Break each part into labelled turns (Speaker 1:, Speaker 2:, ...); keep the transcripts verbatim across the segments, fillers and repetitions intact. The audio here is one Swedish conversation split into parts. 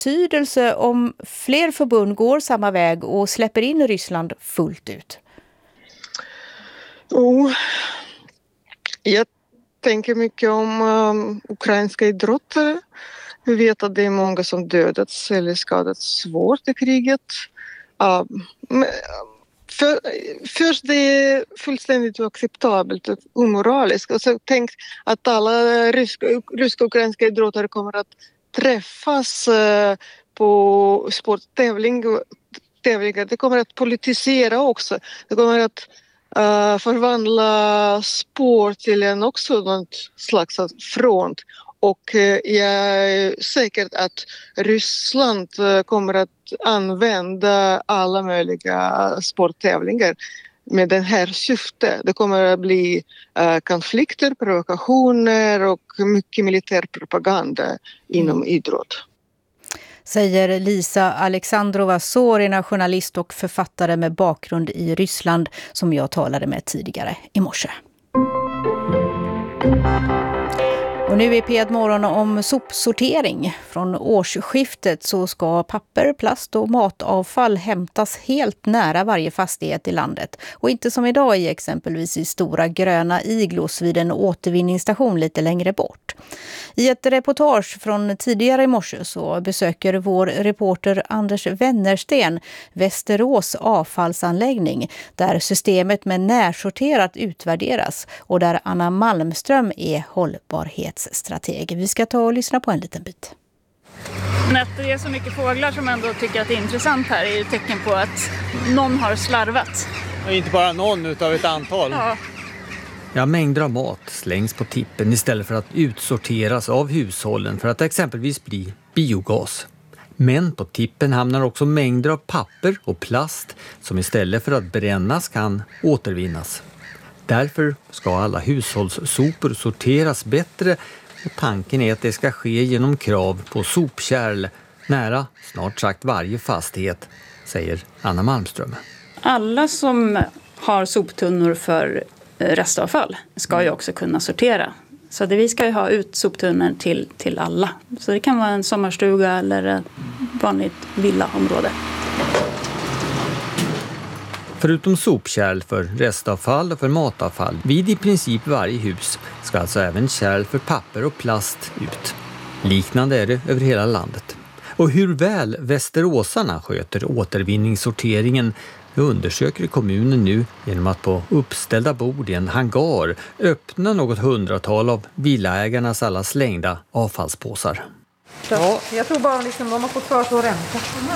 Speaker 1: Betydelse om fler förbund går samma väg och släpper in Ryssland fullt ut?
Speaker 2: Oh, jag tänker mycket om um, ukrainska idrottare. Vi vet att det är många som dödats eller skadats svårt i kriget. Uh, men, för, först det är fullständigt oacceptabelt och omoraliskt. Och så tänk att alla ryska, ryska och ukrainska idrottare kommer att träffas uh, på sporttävlingar. Det kommer att politisera också. Det kommer att uh, förvandla sport till en också något slags front. Och uh, jag är säker att Ryssland uh, kommer att använda alla möjliga sporttävlingar med den här syftet. Det kommer att bli uh, konflikter, provokationer och mycket militär propaganda inom mm. idrott.
Speaker 1: Säger Lisa Alexandrova Zorina, journalist och författare med bakgrund i Ryssland, som jag talade med tidigare i morse. Och nu är P ett Morgon om sopsortering. Från årsskiftet så ska papper, plast och matavfall hämtas helt nära varje fastighet i landet. Och inte som idag i exempelvis i stora gröna iglos vid en återvinningsstation lite längre bort. I ett reportage från tidigare i morse så besöker vår reporter Anders Wennersten Västerås avfallsanläggning där systemet med närsorterat utvärderas och där Anna Malmström är hållbarhetsstrateg. Vi ska ta och lyssna på en liten bit.
Speaker 3: När det är så mycket fåglar som ändå tycker att det är intressant här är det tecken på att någon har slarvat.
Speaker 4: Och inte bara någon utav ett antal.
Speaker 3: Ja.
Speaker 5: Ja, mängder av mat slängs på tippen istället för att utsorteras av hushållen för att exempelvis bli biogas. Men på tippen hamnar också mängder av papper och plast som istället för att brännas kan återvinnas. Därför ska alla hushållssopor sorteras bättre och tanken är att det ska ske genom krav på sopkärl nära snart sagt varje fastighet, säger Anna Malmström.
Speaker 3: Alla som har soptunnor för restavfall ska ju också kunna sortera. Så det, vi ska ju ha ut soptunnor till, till alla. Så det kan vara en sommarstuga eller ett vanligt villaområde.
Speaker 5: Förutom sopkärl för restavfall och för matavfall vid i princip varje hus ska alltså även kärl för papper och plast ut. Liknande är det över hela landet. Och hur väl västeråsarna sköter återvinningssorteringen undersöker kommunen nu genom att på uppställda bord i en hangar öppna något hundratal av villaägarnas alla slängda avfallspåsar.
Speaker 6: Ja. Jag tror bara liksom de har fått för sig att ränta.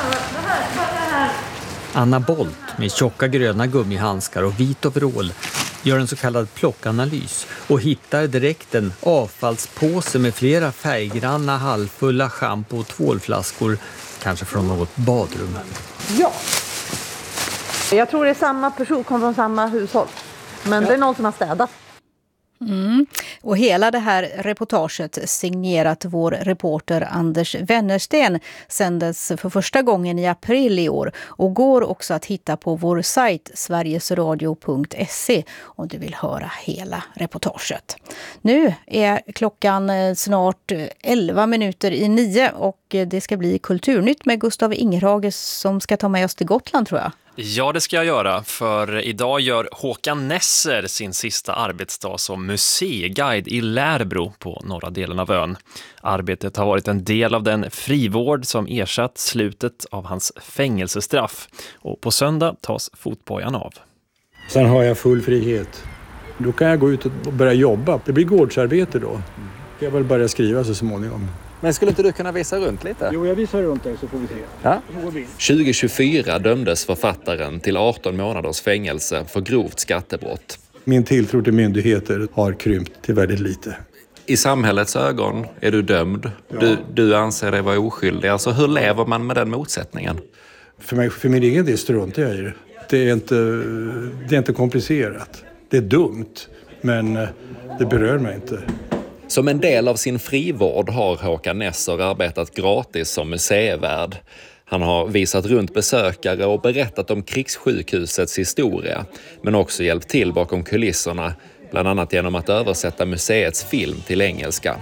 Speaker 5: Anna Bolt med tjocka gröna gummihandskar och vit overall gör en så kallad plockanalys och hittar direkt en avfallspåse med flera färggranna halvfulla shampoo- och tvålflaskor, kanske från något badrum.
Speaker 6: Ja. Jag tror det är samma person, kommer från samma hushåll. Men ja. Det är någon som har städat.
Speaker 1: Mm. Och hela det här reportaget signerat vår reporter Anders Wennersten sändes för första gången i april i år och går också att hitta på vår sajt sverigesradio punkt se om du vill höra hela reportaget. Nu är klockan snart elva minuter i nio och det ska bli Kulturnytt med Gustav Ingerhage som ska ta med oss till Gotland, tror jag.
Speaker 7: Ja, det ska jag göra, för idag gör Håkan Nesser sin sista arbetsdag som museiguide i Lärbro på norra delen av ön. Arbetet har varit en del av den frivård som ersatt slutet av hans fängelsestraff. Och på söndag tas fotbojan av.
Speaker 8: Sen har jag full frihet. Då kan jag gå ut och börja jobba. Det blir gårdsarbete då. Jag vill börja skriva så småningom.
Speaker 9: Men skulle inte du kunna visa runt lite?
Speaker 8: Jo, jag visar runt där så får vi se.
Speaker 9: Ja?
Speaker 10: tjugo tjugofyra dömdes författaren till arton månaders fängelse för grovt skattebrott.
Speaker 8: Min tilltro till myndigheter har krympt till väldigt lite.
Speaker 10: I samhällets ögon är du dömd.
Speaker 8: Ja.
Speaker 10: Du, du anser dig vara oskyldig. Alltså, hur lever man med den motsättningen?
Speaker 8: För, mig, för min egen del struntar jag i det. Det är inte, det är inte komplicerat. Det är dumt, men det berör mig inte.
Speaker 10: Som en del av sin frivård har Håkan Nesser arbetat gratis som museivärd. Han har visat runt besökare och berättat om krigssjukhusets historia, men också hjälpt till bakom kulisserna, bland annat genom att översätta museets film till engelska.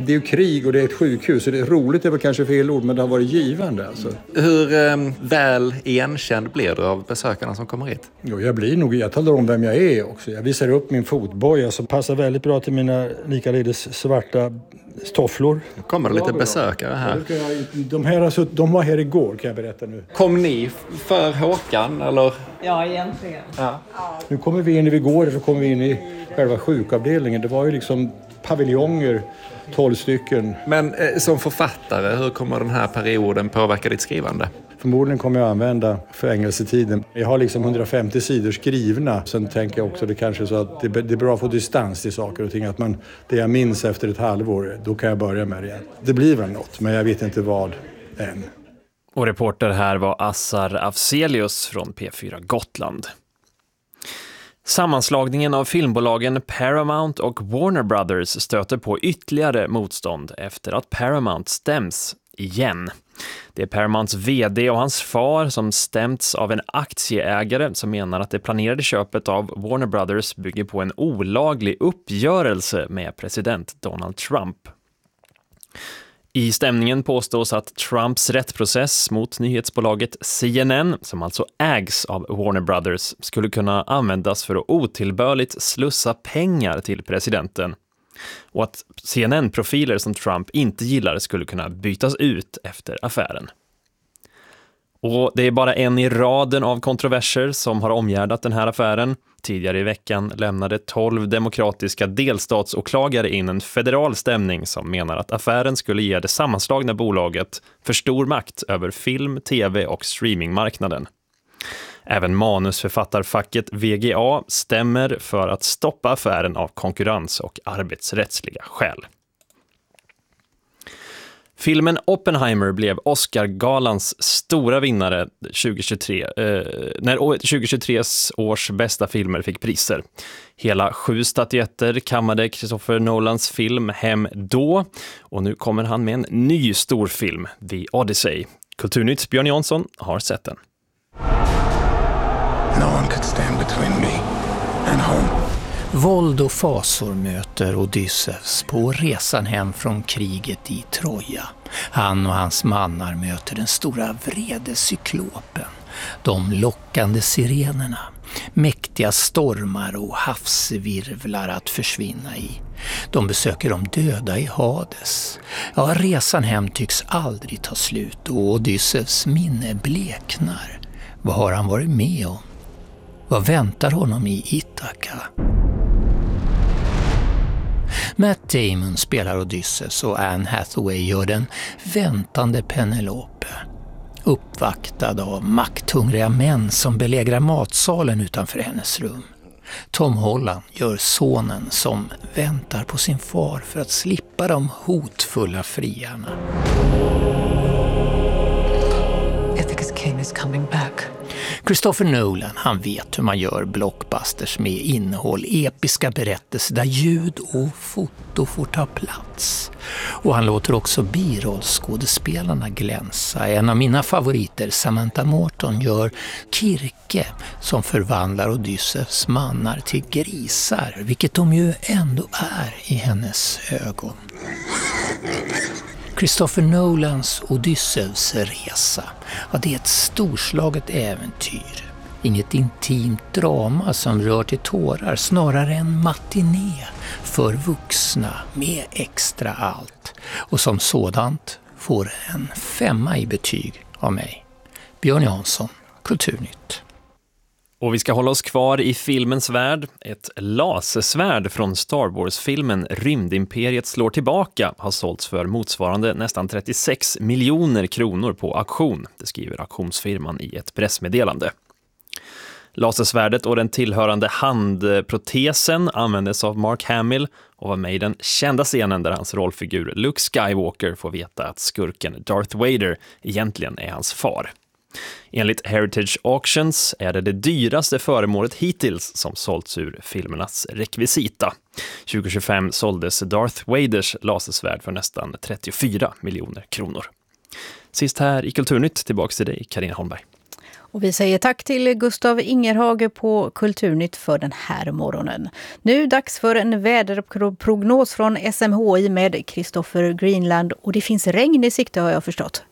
Speaker 8: Det är ju krig och det är ett sjukhus, så det är roligt, är väl kanske fel ord, men det har varit givande. Alltså.
Speaker 10: Hur eh, väl igenkänd blir du av besökarna som kommer hit?
Speaker 8: Jo, jag blir nog, jag talar om vem jag är också. Jag visar upp min fotboja som passar väldigt bra till mina likaledes svarta tofflor.
Speaker 10: Kommer det lite besökare här?
Speaker 8: De, här alltså, de var här igår, kan jag berätta nu.
Speaker 10: Kom ni för Håkan, eller?
Speaker 6: Ja, egentligen.
Speaker 8: Ja. Nu kommer vi in, när vi går så kommer vi in i själva sjukavdelningen. Det var ju liksom paviljonger, tolv stycken.
Speaker 10: Men eh, som författare, hur kommer den här perioden påverka ditt skrivande?
Speaker 8: Förmodligen kommer jag använda fängelsetiden. Jag har liksom hundrafemtio sidor skrivna. Sen tänker jag också det kanske så att det är bra att få distans till saker och ting. Att man, det jag minns efter ett halvår, då kan jag börja med det igen. Det blir väl något, men jag vet inte vad än.
Speaker 7: Och reporter här var Assar Afzelius från P fyra Gotland. Sammanslagningen av filmbolagen Paramount och Warner Brothers stöter på ytterligare motstånd efter att Paramount stäms igen. Det är Paramounts vd och hans far som stämts av en aktieägare som menar att det planerade köpet av Warner Brothers bygger på en olaglig uppgörelse med president Donald Trump. I stämningen påstås att Trumps rättsprocess mot nyhetsbolaget C N N, som alltså ägs av Warner Brothers, skulle kunna användas för att otillbörligt slussa pengar till presidenten. Och att C N N-profiler som Trump inte gillar skulle kunna bytas ut efter affären. Och det är bara en i raden av kontroverser som har omgärdat den här affären. Tidigare i veckan lämnade tolv demokratiska delstatsåklagare in en federal stämning som menar att affären skulle ge det sammanslagna bolaget för stor makt över film, tv och streamingmarknaden. Även manusförfattarfacket V G A stämmer för att stoppa affären av konkurrens- och arbetsrättsliga skäl. Filmen Oppenheimer blev Oscar-galans stora vinnare tjugohundratjugotre, eh, när tjugohundratjugotres års bästa filmer fick priser. Hela sju statyetter kammade Christopher Nolans film hem då, och nu kommer han med en ny storfilm, The Odyssey. Kulturnytts Björn Jansson har sett den.
Speaker 11: No one could stand between me and home.
Speaker 12: Våld och fasor möter Odysseus på resan hem från kriget i Troja. Han och hans mannar möter den stora vrede cyklopen, de lockande sirenerna, mäktiga stormar och havsvirvlar att försvinna i. De besöker de döda i Hades. Ja, resan hem tycks aldrig ta slut och Odysseus minne bleknar. Vad har han varit med om? Vad väntar honom i Ithaka? Matt Damon spelar Odysseus och Anne Hathaway gör den väntande Penelope. Uppvaktad av makthungriga män som belägrar matsalen utanför hennes rum. Tom Holland gör sonen som väntar på sin far för att slippa de hotfulla friarna.
Speaker 13: Ithaca's king is coming back.
Speaker 12: Christopher Nolan, han vet hur man gör blockbusters med innehåll, episka berättelser där ljud och foto får ta plats. Och han låter också birollskådespelarna glänsa. En av mina favoriter, Samantha Morton, gör Kirke som förvandlar Odysseus mannar till grisar, vilket de ju ändå är i hennes ögon. Christopher Nolans Odysseus resa, ja, det är ett storslaget äventyr. Inget intimt drama som rör till tårar, snarare en matiné för vuxna med extra allt. Och som sådant får en femma i betyg av mig. Björn Jansson, Kulturnytt.
Speaker 7: Och vi ska hålla oss kvar i filmens värld. Ett lasersvärd från Star Wars-filmen Rymdimperiet slår tillbaka har sålts för motsvarande nästan trettiosex miljoner kronor på auktion. Det skriver auktionsfirman i ett pressmeddelande. Lasersvärdet och den tillhörande handprotesen användes av Mark Hamill och var med i den kända scenen där hans rollfigur Luke Skywalker får veta att skurken Darth Vader egentligen är hans far. Enligt Heritage Auctions är det det dyraste föremålet hittills som sålts ur filmernas rekvisita. tjugohundratjugofem såldes Darth Vaders lasersvärd för nästan trettiofyra miljoner kronor. Sist här i Kulturnytt, tillbaka till dig, Carina Holmberg.
Speaker 1: Och vi säger tack till Gustav Ingerhage på Kulturnytt för den här morgonen. Nu dags för en väderprognos från S M H I med Christopher Greenland. Och det finns regn i sikte har jag förstått.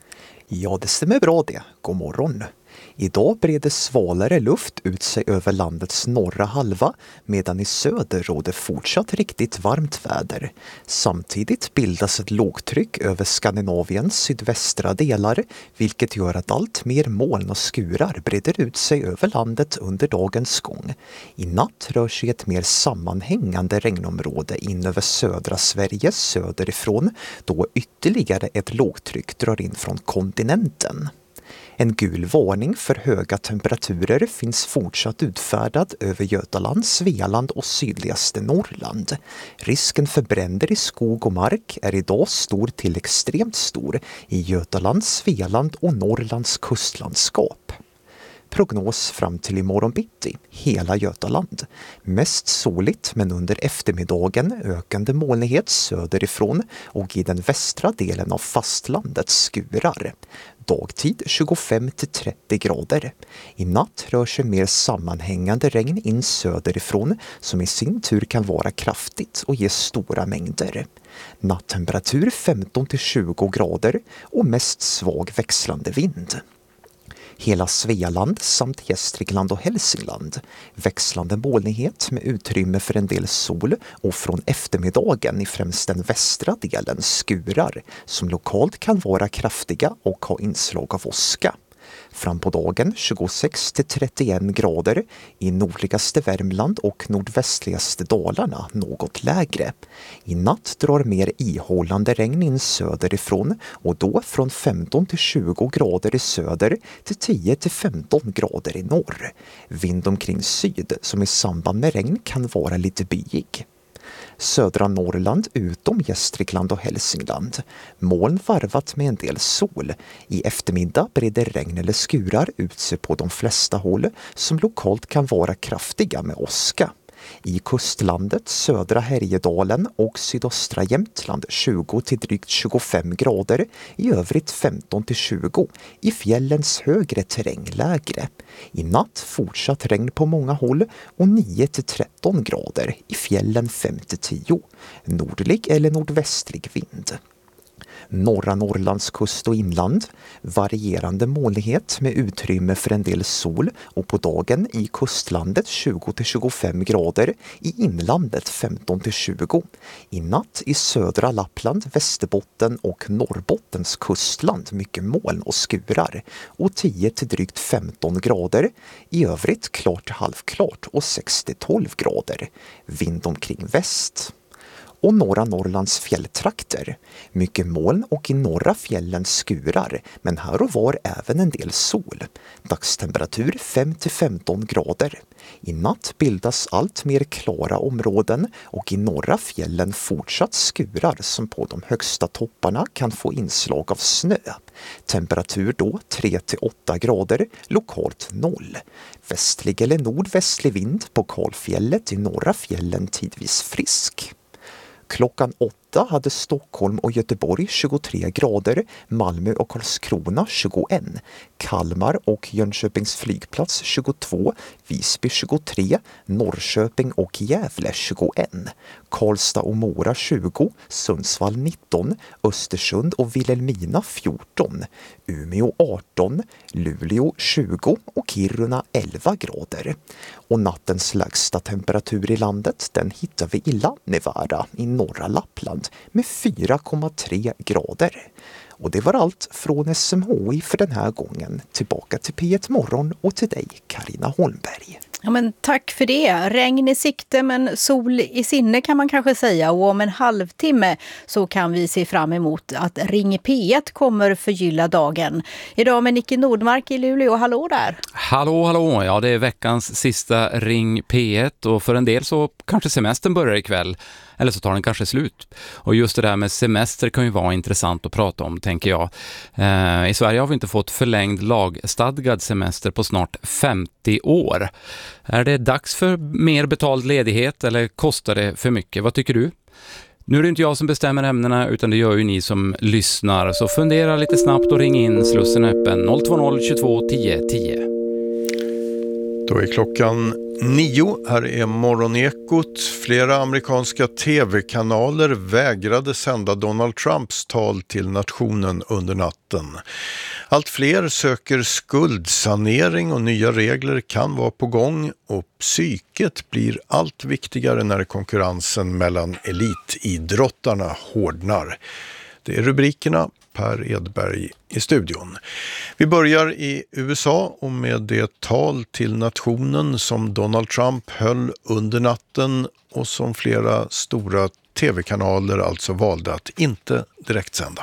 Speaker 14: Ja, det stämmer bra det. God morgon. Idag breder svalare luft ut sig över landets norra halva medan i söder råder fortsatt riktigt varmt väder. Samtidigt bildas ett lågtryck över Skandinaviens sydvästra delar vilket gör att allt mer moln och skurar breder ut sig över landet under dagens gång. I natt rör sig ett mer sammanhängande regnområde in över södra Sverige söderifrån då ytterligare ett lågtryck drar in från kontinenten. En gul varning för höga temperaturer finns fortsatt utfärdad över Götaland, Svealand och sydligaste Norrland. Risken för bränder i skog och mark är idag stor till extremt stor i Götaland, Svealand och Norrlands kustlandskap. Prognos fram till imorgon bitti, hela Götaland. Mest soligt men under eftermiddagen ökande molnighet söderifrån och i den västra delen av fastlandet skurar. Dagtid tjugofem till trettio grader. I natt rör sig mer sammanhängande regn in söderifrån som i sin tur kan vara kraftigt och ge stora mängder. Nattemperatur femton till tjugo grader och mest svag växlande vind. Hela Svealand samt Gästrikland och Hälsingland. Växlande molnighet med utrymme för en del sol och från eftermiddagen i främst den västra delen skurar som lokalt kan vara kraftiga och ha inslag av åska. Fram på dagen tjugosex till trettioen grader, i nordligaste Värmland och nordvästligaste Dalarna något lägre. I natt drar mer ihållande regn in söderifrån och då från femton till tjugo grader i söder till tio till femton grader i norr. Vind omkring syd som i samband med regn kan vara lite byig. Södra Norrland utom Gästrikland och Hälsingland. Moln varvat med en del sol. I eftermiddag breder regn eller skurar ut sig på de flesta håll som lokalt kan vara kraftiga med åska. I kustlandet, södra Härjedalen och sydöstra Jämtland tjugo till drygt tjugofem grader, i övrigt femton till tjugo, i fjällens högre terräng lägre. I natt fortsatt regn på många håll och nio till tretton grader, i fjällen fem till tio, nordlig eller nordvästlig vind. Norra Norrlands kust och inland, varierande molnighet med utrymme för en del sol och på dagen i kustlandet tjugo till tjugofem grader, i inlandet femton till tjugo. I natt i södra Lappland, Västerbotten och Norrbottens kustland mycket moln och skurar och tio till drygt femton grader, i övrigt klart halvklart och sex till tolv grader, vind omkring väst. Och norra Norrlands fjälltrakter. Mycket moln och i norra fjällen skurar, men här och var även en del sol. Dagstemperatur fem till femton grader. I natt bildas allt mer klara områden och i norra fjällen fortsatt skurar som på de högsta topparna kan få inslag av snö. Temperatur då tre till åtta grader, lokalt noll. Västlig eller nordvästlig vind på Kalfjället i norra fjällen tidvis frisk. Klockan åtta hade Stockholm och Göteborg tjugotre grader, Malmö och Karlskrona tjugoen, Kalmar och Jönköpings flygplats tjugotvå, Visby tjugotre, Norrköping och Gävle tjugoen, Karlstad och Mora tjugo, Sundsvall nitton, Östersund och Vilhelmina fjorton, Umeå arton, Luleå tjugo och Kiruna elva grader. Och nattens lägsta temperatur i landet den hittar vi i Lannevara i norra Lappland med fyra komma tre grader. Och det var allt från S M H I för den här gången. Tillbaka till P ett Morgon och till dig, Carina Holmberg.
Speaker 1: Ja, men tack för det. Regn i sikte men sol i sinne kan man kanske säga. Och om en halvtimme så kan vi se fram emot att Ring P ett kommer förgylla dagen. Idag med Nicke Nordmark i Luleå. Hallå där!
Speaker 15: Hallå, hallå! Ja, det är veckans sista Ring P ett och för en del så kanske semestern börjar ikväll. Eller så tar den kanske slut. Och just det där med semester kan ju vara intressant att prata om, tänker jag. Eh, I Sverige har vi inte fått förlängd lagstadgad semester på snart femtio år. Är det dags för mer betald ledighet eller kostar det för mycket? Vad tycker du? Nu är det inte jag som bestämmer ämnena utan det gör ju ni som lyssnar. Så fundera lite snabbt och ring in. Slussen är öppen noll två noll tjugotvå tio tio.
Speaker 16: Då är klockan nio. Här är Morgonekot. Flera amerikanska tv-kanaler vägrade sända Donald Trumps tal till nationen under natten. Allt fler söker skuldsanering och nya regler kan vara på gång och psyket blir allt viktigare när konkurrensen mellan elitidrottarna hårdnar. Det är rubrikerna. Per Edberg i studion. Vi börjar i U S A och med det tal till nationen som Donald Trump höll under natten och som flera stora tv-kanaler alltså valde att inte direktsända.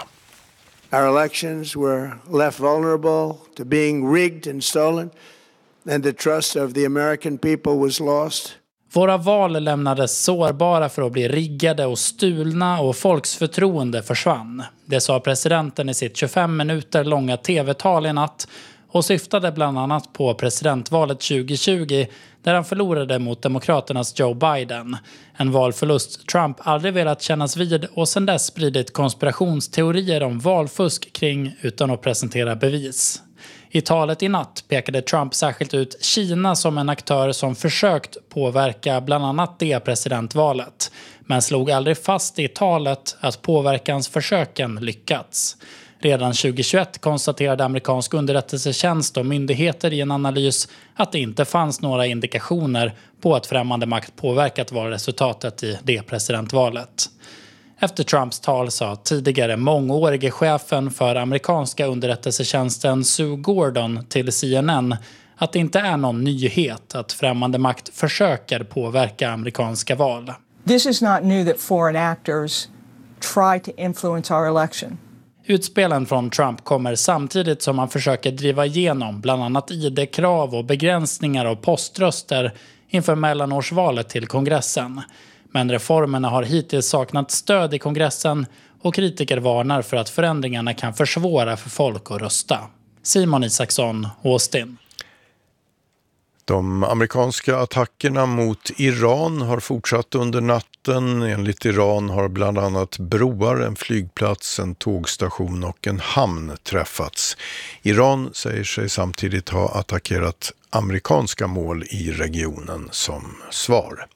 Speaker 17: Our elections were left vulnerable to being rigged and stolen, and the trust of the American people was lost.
Speaker 18: Våra val lämnades sårbara för att bli riggade och stulna och folks förtroende försvann. Det sa presidenten i sitt tjugofem minuter långa tv-tal i natt och syftade bland annat på presidentvalet tjugo tjugo där han förlorade mot demokraternas Joe Biden. En valförlust Trump aldrig velat kännas vid och sedan dess spridit konspirationsteorier om valfusk kring utan att presentera bevis. I talet i natt pekade Trump särskilt ut Kina som en aktör som försökt påverka bland annat det presidentvalet, men slog aldrig fast i talet att påverkansförsöken lyckats. Redan tjugo tjugoett konstaterade amerikansk underrättelsetjänst och myndigheter i en analys att det inte fanns några indikationer på att främmande makt påverkat var resultatet i det presidentvalet. Efter Trumps tal sa tidigare mångårige chefen för amerikanska underrättelsetjänsten Sue Gordon till C N N att det inte är någon nyhet att främmande makt försöker påverka amerikanska val.
Speaker 19: This is not new that foreign actors try to influence our election.
Speaker 18: Utspelen från Trump kommer samtidigt som han försöker driva igenom bland annat I D-krav och begränsningar av poströster inför mellanårsvalet till kongressen. Men reformerna har hittills saknat stöd i kongressen och kritiker varnar för att förändringarna kan försvåra för folk att rösta. Simon Isaksson, Austin.
Speaker 16: De amerikanska attackerna mot Iran har fortsatt under natten. Enligt Iran har bland annat broar, en flygplats, en tågstation och en hamn träffats. Iran säger sig samtidigt ha attackerat amerikanska mål i regionen som svar.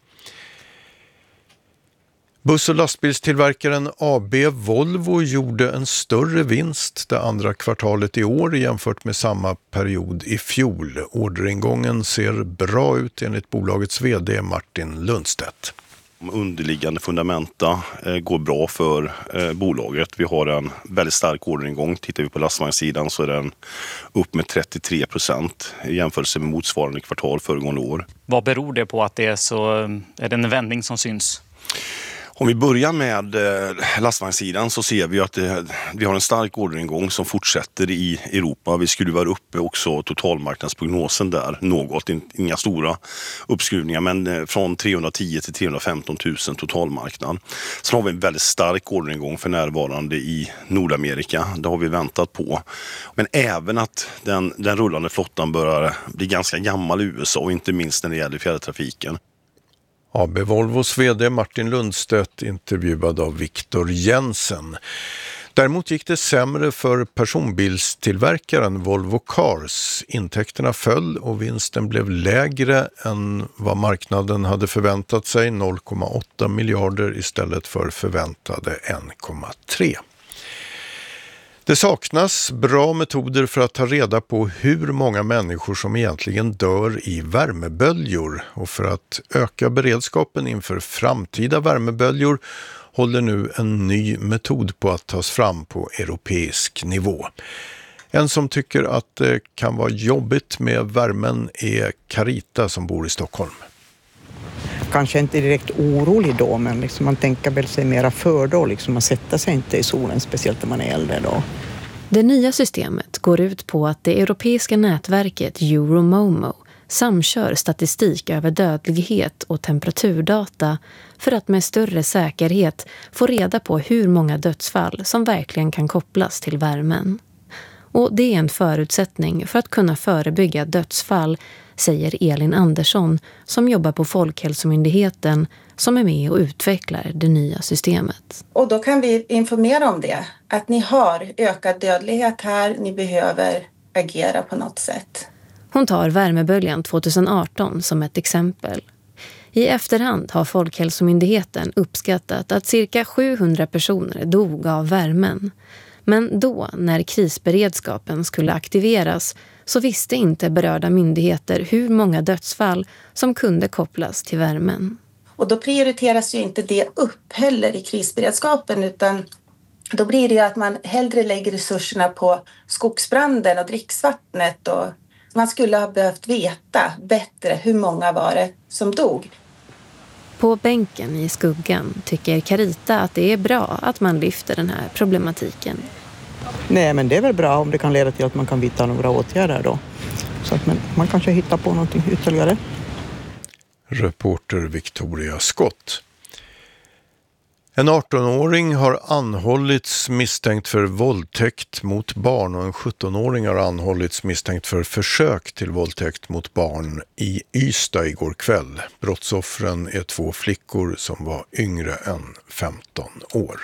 Speaker 16: Buss- och lastbilstillverkaren A B Volvo gjorde en större vinst det andra kvartalet i år jämfört med samma period i fjol. Orderingången ser bra ut enligt bolagets vd Martin Lundstedt.
Speaker 20: Underliggande fundamenta eh, går bra för eh, bolaget. Vi har en väldigt stark orderingång. Tittar vi på lastvagnssidan så är den upp med trettiotre procent i jämförelse med motsvarande kvartal föregående år.
Speaker 21: Vad beror det på att det är så, är det en vändning som syns?
Speaker 20: Om vi börjar med lastvagnssidan så ser vi att det, vi har en stark orderingång som fortsätter i Europa. Vi skruvar upp också totalmarknadsprognosen där något, inga stora uppskruvningar, men från trehundratio till trehundrafemton tusen totalmarknad. Sen har vi en väldigt stark orderingång för närvarande i Nordamerika. Det har vi väntat på. Men även att den, den rullande flottan börjar bli ganska gammal i U S A och inte minst när det gäller fjärrtrafiken.
Speaker 16: A B Volvos vd Martin Lundstedt intervjuad av Viktor Jensen. Däremot gick det sämre för personbilstillverkaren Volvo Cars. Intäkterna föll och vinsten blev lägre än vad marknaden hade förväntat sig, noll komma åtta miljarder istället för förväntade en komma tre. Det saknas bra metoder för att ta reda på hur många människor som egentligen dör i värmeböljor, och för att öka beredskapen inför framtida värmeböljor håller nu en ny metod på att tas fram på europeisk nivå. En som tycker att det kan vara jobbigt med värmen är Carita som bor i Stockholm.
Speaker 22: Kanske inte direkt orolig då, men liksom man tänker väl sig mera för då. Liksom man sätter sig inte i solen, speciellt när man är äldre då.
Speaker 23: Det nya systemet går ut på att det europeiska nätverket Euromomo samkör statistik över dödlighet och temperaturdata för att med större säkerhet få reda på hur många dödsfall som verkligen kan kopplas till värmen. Och det är en förutsättning för att kunna förebygga dödsfall, säger Elin Andersson som jobbar på Folkhälsomyndigheten som är med och utvecklar det nya systemet.
Speaker 2: Och då kan vi informera om det, att ni har ökad dödlighet här, ni behöver agera på något sätt.
Speaker 23: Hon tar värmeböljan tjugoarton som ett exempel. I efterhand har Folkhälsomyndigheten uppskattat att cirka sjuhundra personer dog av värmen. Men då, när krisberedskapen skulle aktiveras, så visste inte berörda myndigheter hur många dödsfall som kunde kopplas till värmen.
Speaker 2: Och då prioriteras ju inte det upp heller i krisberedskapen, utan då blir det ju att man hellre lägger resurserna på skogsbranden och dricksvattnet. Och man skulle ha behövt veta bättre hur många var det som dog.
Speaker 23: På bänken i skuggan tycker Carita att det är bra att man lyfter den här problematiken.
Speaker 22: Nej, men det är väl bra om det kan leda till att man kan vidta några åtgärder då. Så att man, man kanske hittar på någonting ytterligare.
Speaker 16: Reporter Victoria Scott. En arton-åring har anhållits misstänkt för våldtäkt mot barn och en sjutton-åring har anhållits misstänkt för försök till våldtäkt mot barn i Ystad igår kväll. Brottsoffren är två flickor som var yngre än femton år.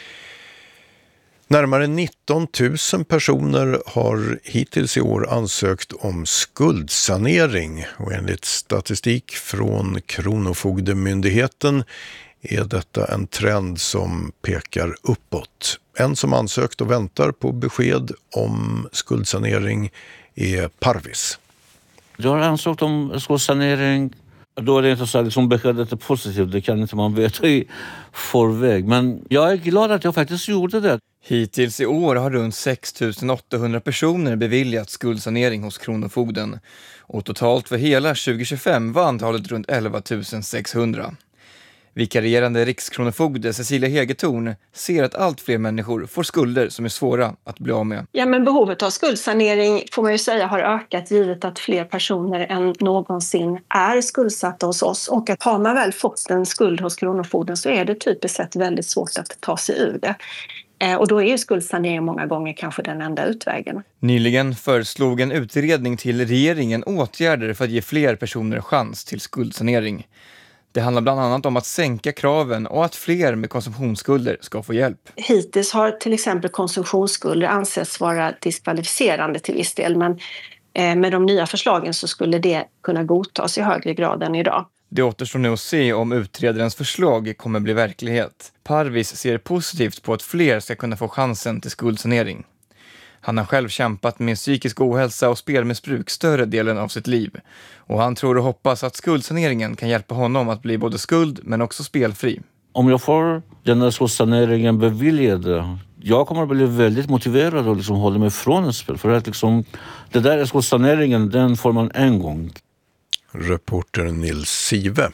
Speaker 16: Närmare nitton tusen personer har hittills i år ansökt om skuldsanering och enligt statistik från Kronofogdemyndigheten är detta en trend som pekar uppåt. En som ansökt och väntar på besked om skuldsanering är Parvis.
Speaker 3: Jag har ansökt om skuldsanering. Då är det inte så att liksom beskedet är positivt. Det kan inte man veta i förväg. Men jag är glad att jag faktiskt gjorde det.
Speaker 4: Hittills i år har runt sex tusen åttahundra personer beviljat skuldsanering hos Kronofogden. Och totalt för hela tjugo tjugofem var antalet runt elva tusen sexhundra. Vikarierande rikskronofogde Cecilia Hegetorn ser att allt fler människor får skulder som är svåra att bli av med.
Speaker 24: Ja, men behovet av skuldsanering får man ju säga har ökat givet att fler personer än någonsin är skuldsatta hos oss. Och att har man väl fått en skuld hos Kronofogden så är det typiskt sett väldigt svårt att ta sig ur det. Och då är ju skuldsanering många gånger kanske den enda utvägen.
Speaker 4: Nyligen föreslog en utredning till regeringen åtgärder för att ge fler personer chans till skuldsanering. Det handlar bland annat om att sänka kraven och att fler med konsumtionsskulder ska få hjälp.
Speaker 24: Hittills har till exempel konsumtionsskulder ansetts vara diskvalificerande till viss del, men med de nya förslagen så skulle det kunna godtas i högre grad än idag.
Speaker 4: Det återstår nu att se om utredarens förslag kommer bli verklighet. Parvis ser positivt på att fler ska kunna få chansen till skuldsanering. Han har själv kämpat med psykisk ohälsa och spelmissbruk större delen av sitt liv. Och han tror och hoppas att skuldsaneringen kan hjälpa honom att bli både skuld men också spelfri.
Speaker 3: Om jag får den här skuldsaneringen beviljad, jag kommer att bli väldigt motiverad och liksom hålla mig från ett spel. För att liksom, det där är skuldsaneringen, den får man en gång.
Speaker 16: Reporter Nils Sive.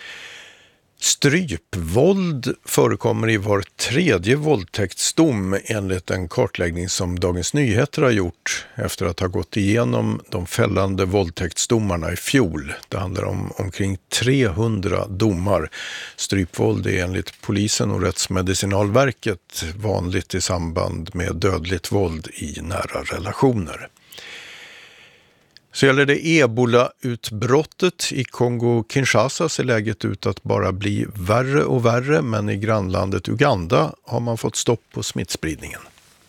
Speaker 16: Strypvåld förekommer i var tredje våldtäktsdom enligt en kartläggning som Dagens Nyheter har gjort efter att ha gått igenom de fällande våldtäktsdomarna i fjol. Det handlar om omkring trehundra domar. Strypvåld är enligt polisen och Rättsmedicinalverket vanligt i samband med dödligt våld i nära relationer. Så gäller det Ebola-utbrottet i Kongo-Kinshasa ser läget ut att bara bli värre och värre, men i grannlandet Uganda har man fått stopp på smittspridningen.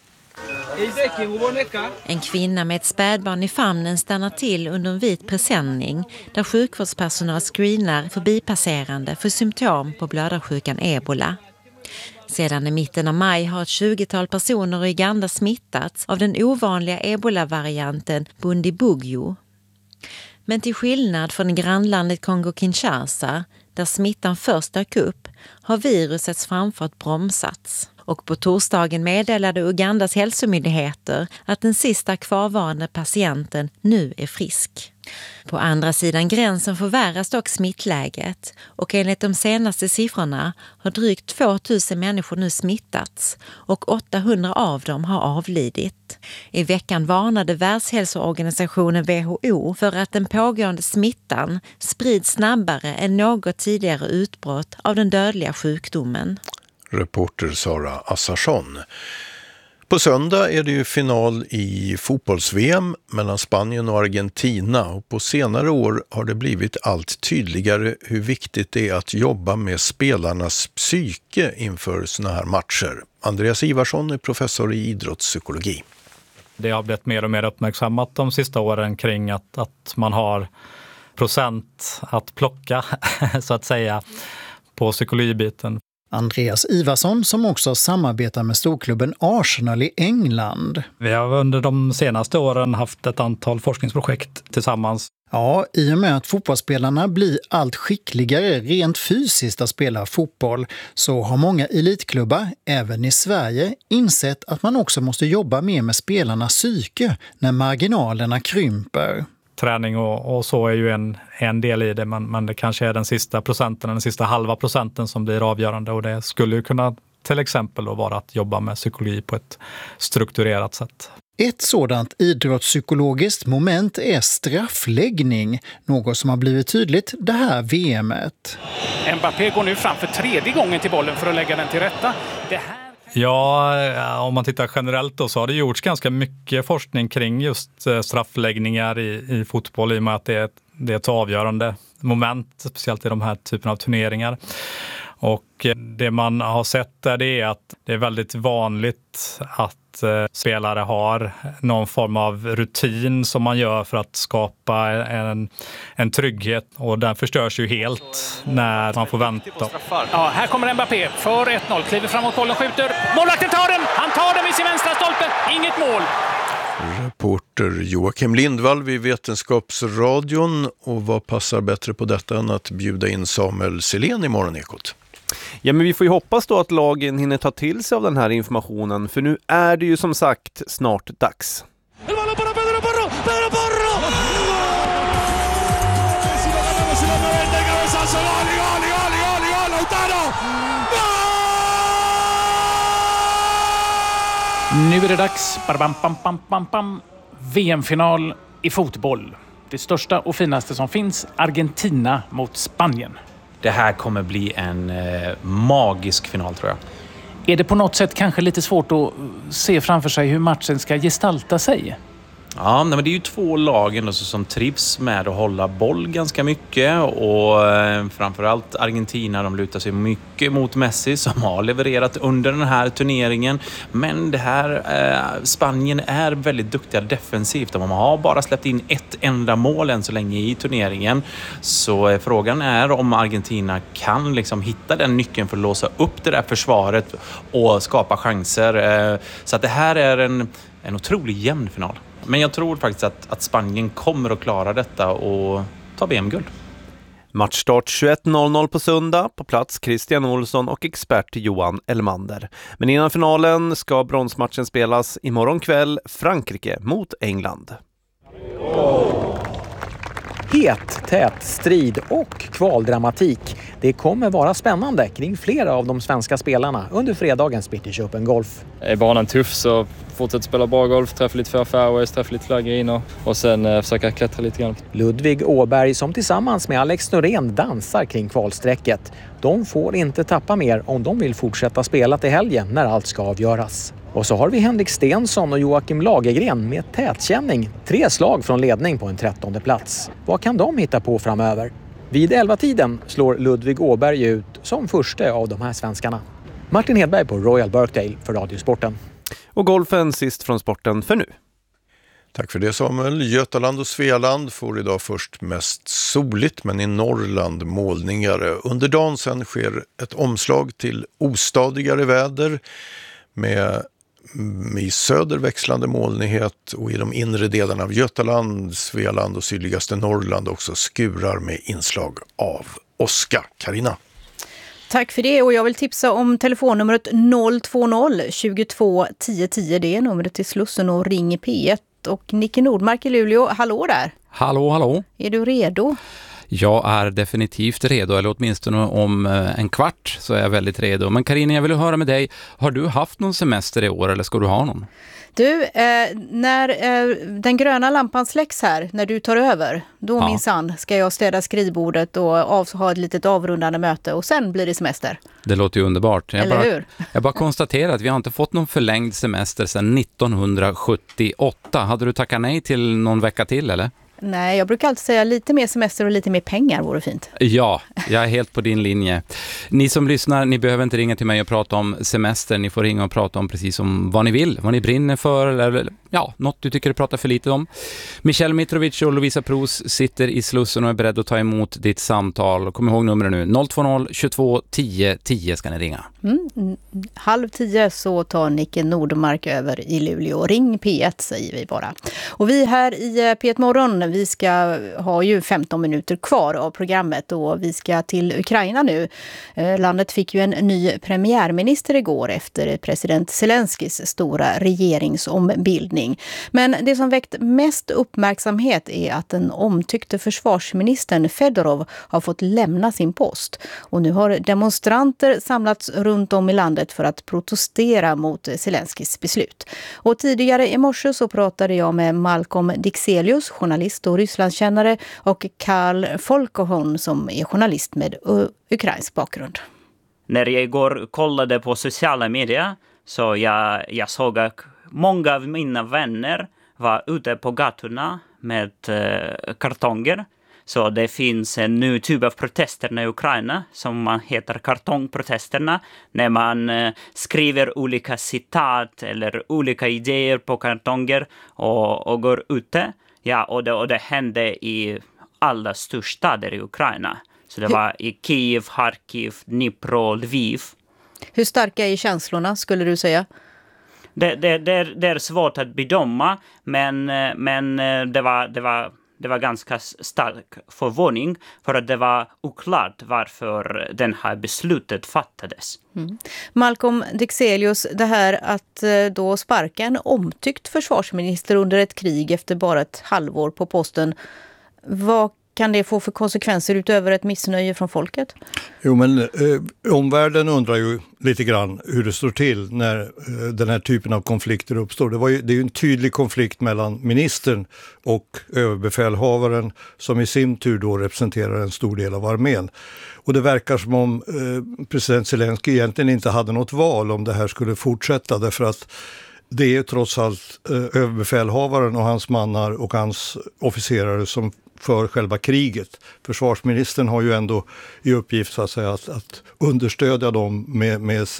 Speaker 25: En kvinna med ett spädbarn i famnen stannar till under en vit presenning där sjukvårdspersonal screenar förbipasserande för symptom på blödarsjukan Ebola. Sedan i mitten av maj har ett tjugotal personer i Uganda smittats av den ovanliga Ebola-varianten Bundibugyo. Men till skillnad från grannlandet Kongo-Kinshasa, där smittan först dök upp, har virusets framfart bromsats. Och på torsdagen meddelade Ugandas hälsomyndigheter att den sista kvarvarande patienten nu är frisk. På andra sidan gränsen förvärras dock smittläget och enligt de senaste siffrorna har drygt två tusen människor nu smittats och åttahundra av dem har avlidit. I veckan varnade Världshälsoorganisationen W H O för att den pågående smittan sprids snabbare än något tidigare utbrott av den dödliga sjukdomen.
Speaker 16: Reporter Sara Assarsson. På söndag är det ju final i fotbolls-V M mellan Spanien och Argentina och på senare år har det blivit allt tydligare hur viktigt det är att jobba med spelarnas psyke inför såna här matcher. Andreas Ivarsson är professor i idrottspsykologi.
Speaker 5: Det har blivit mer och mer uppmärksammat de sista åren kring att, att man har procent att plocka så att säga på psykologibiten.
Speaker 6: Andreas Ivarsson som också samarbetar med storklubben Arsenal i England.
Speaker 5: Vi har under de senaste åren haft ett antal forskningsprojekt tillsammans.
Speaker 6: Ja, i och med att fotbollsspelarna blir allt skickligare rent fysiskt att spela fotboll så har många elitklubbar, även i Sverige, insett att man också måste jobba mer med spelarnas psyke när marginalerna krymper.
Speaker 5: Träning och, och så är ju en, en del i det, men, men det kanske är den sista procenten, den sista halva procenten som blir avgörande och det skulle ju kunna till exempel då vara att jobba med psykologi på ett strukturerat sätt.
Speaker 6: Ett sådant idrottspsykologiskt moment är straffläggning, något som har blivit tydligt det här V M-et.
Speaker 8: Mbappé går nu fram för tredje gången till bollen för att lägga den till rätta. Det här...
Speaker 5: Ja, om man tittar generellt då så har det gjorts ganska mycket forskning kring just straffläggningar i, i fotboll i och med att det är, ett, det är ett avgörande moment, speciellt i de här typen av turneringar. Och det man har sett där det är att det är väldigt vanligt att eh, spelare har någon form av rutin som man gör för att skapa en, en trygghet och den förstörs ju helt när man får vänta.
Speaker 8: Ja, här kommer Mbappé för ett noll, kliver framåt bollen, skjuter, målvakten tar den, han tar den vid sin vänstra stolpe, inget mål.
Speaker 16: Reporter Joakim Lindvall vid Vetenskapsradion, och vad passar bättre på detta än att bjuda in Samuel Selén i Morgonekot?
Speaker 9: Ja, men vi får ju hoppas då att lagen hinner ta till sig av den här informationen, för nu är det ju som sagt snart dags.
Speaker 8: Nu är det dags. Bam, bam, bam, bam, bam. V M-final i fotboll. Det största och finaste som finns, Argentina mot Spanien.
Speaker 10: Det här kommer bli en eh, magisk final, tror jag.
Speaker 8: Är det på något sätt kanske lite svårt att se framför sig hur matchen ska gestalta sig?
Speaker 10: Ja, men det är ju två lagen som trivs med att hålla boll ganska mycket och eh, framförallt Argentina, de lutar sig mycket mot Messi som har levererat under den här turneringen. Men det här eh, Spanien är väldigt duktiga defensivt och man har bara släppt in ett enda mål än så länge i turneringen. Så eh, frågan är om Argentina kan liksom hitta den nyckeln för att låsa upp det där försvaret och skapa chanser. Eh, så att det här är en, en otroligt jämn final. Men jag tror faktiskt att, att Spanien kommer att klara detta och ta V M-guld.
Speaker 9: Matchstart tjugoett noll noll på söndag, på plats Christian Olsson och expert Johan Elmander. Men innan finalen ska bronsmatchen spelas imorgon kväll, Frankrike mot England.
Speaker 26: Het, tät, strid och kvaldramatik. Det kommer vara spännande kring flera av de svenska spelarna under fredagens British Open Golf.
Speaker 27: Är banan tuff så fortsätt spela bra golf, träffa lite för fairways, träffa lite fler griner och sen eh, försöka klättra lite grann.
Speaker 26: Ludvig Åberg som tillsammans med Alex Norén dansar kring kvalsträcket. De får inte tappa mer om de vill fortsätta spela till helgen när allt ska avgöras. Och så har vi Henrik Stensson och Joakim Lagergren med tätkänning. Tre slag från ledning på en trettonde plats. Vad kan de hitta på framöver? Vid elva-tiden slår Ludvig Åberg ut som första av de här svenskarna. Martin Hedberg på Royal Birkdale för Radiosporten.
Speaker 9: Och golfen sist från sporten för nu.
Speaker 16: Tack för det Samuel. Götaland och Svealand får idag först mest soligt, men i Norrland molningare. Under dagen sen sker ett omslag till ostadigare väder med i söder växlande molnighet och i de inre delarna av Götaland, Svealand och sydligaste Norrland också skurar med inslag av åska. Carina.
Speaker 1: Tack för det, och jag vill tipsa om telefonnumret noll två noll tjugotvå tio tio. Det är numret till Slussen och ring P ett. Och Nicke Nordmark i Luleå, hallå där.
Speaker 15: Hallå, hallå.
Speaker 1: Är du redo?
Speaker 15: Jag är definitivt redo, eller åtminstone om en kvart så är jag väldigt redo. Men Carina, jag vill höra med dig, har du haft någon semester i år eller ska du ha någon?
Speaker 1: Du, eh, när eh, den gröna lampan släcks här, när du tar över, då
Speaker 15: Ja.
Speaker 1: minsann ska jag städa skrivbordet och av, ha ett litet avrundande möte och sen blir det semester.
Speaker 15: Det låter ju underbart. Jag
Speaker 1: Eller
Speaker 15: bara,
Speaker 1: hur?
Speaker 15: jag bara konstaterar att vi har inte fått någon förlängd semester sedan nittonhundrasjuttioåtta. Hade du tackat nej till någon vecka till, eller?
Speaker 1: Nej, jag brukar alltid säga lite mer semester och lite mer pengar vore fint.
Speaker 15: Ja, jag är helt på din linje. Ni som lyssnar, ni behöver inte ringa till mig och prata om semester. Ni får ringa och prata om precis om vad ni vill, vad ni brinner för eller ja, något du tycker du pratar för lite om. Michel Mitrovic och Lovisa Pros sitter i Slussen och är beredd att ta emot ditt samtal. Kom ihåg numret nu, noll två noll tjugotvå tio tio ska ni ringa.
Speaker 1: Mm, halv tio så tar Nicke Nordmark över i Luleå. Ring P ett säger vi bara. Och vi här i P ett Morgon, vi ska ha ju femton minuter kvar av programmet och vi ska till Ukraina nu. Landet fick ju en ny premiärminister igår efter president Zelenskis stora regeringsombildning. Men det som väckt mest uppmärksamhet är att den omtyckte försvarsministern Fedorov har fått lämna sin post. Och nu har demonstranter samlats runt om i landet för att protestera mot Zelenskis beslut. Och tidigare i morse så pratade jag med Malcolm Dixelius, journalist och Rysslandskännare, och Karl Folkohon som är journalist med uh, ukrainsk bakgrund.
Speaker 7: När jag igår kollade på sociala medier så jag, jag såg att många av mina vänner var ute på gatorna med eh, kartonger. Så det finns en ny typ av protester i Ukraina som man heter kartongprotesterna. När man eh, skriver olika citat eller olika idéer på kartonger och, och går ute. Ja, och det, och det hände i alla storstäder i Ukraina. Så det var i Kiev, Kharkiv, Dnipro, Lviv.
Speaker 1: Hur starka är känslorna skulle du säga?
Speaker 7: Det, det, det, är, det är svårt att bedöma, men, men det, var, det, var, det var ganska stark förvåning för att det var oklart varför det här beslutet fattades.
Speaker 1: Mm. Malcolm Dixelius, det här att då sparka en omtyckt försvarsminister under ett krig efter bara ett halvår på posten, vad kan det få för konsekvenser utöver ett missnöje från folket?
Speaker 16: Jo, men eh, omvärlden undrar ju lite grann hur det står till när eh, den här typen av konflikter uppstår. Det, var ju, det är ju en tydlig konflikt mellan ministern och överbefälhavaren som i sin tur då representerar en stor del av armén. Och det verkar som om eh, president Zelensky egentligen inte hade något val om det här skulle fortsätta, därför att det är trots allt eh, överbefälhavaren och hans mannar och hans officerare som för själva kriget. Försvarsministern har ju ändå i uppgift så att, säga, att, att understödja dem med, med eh,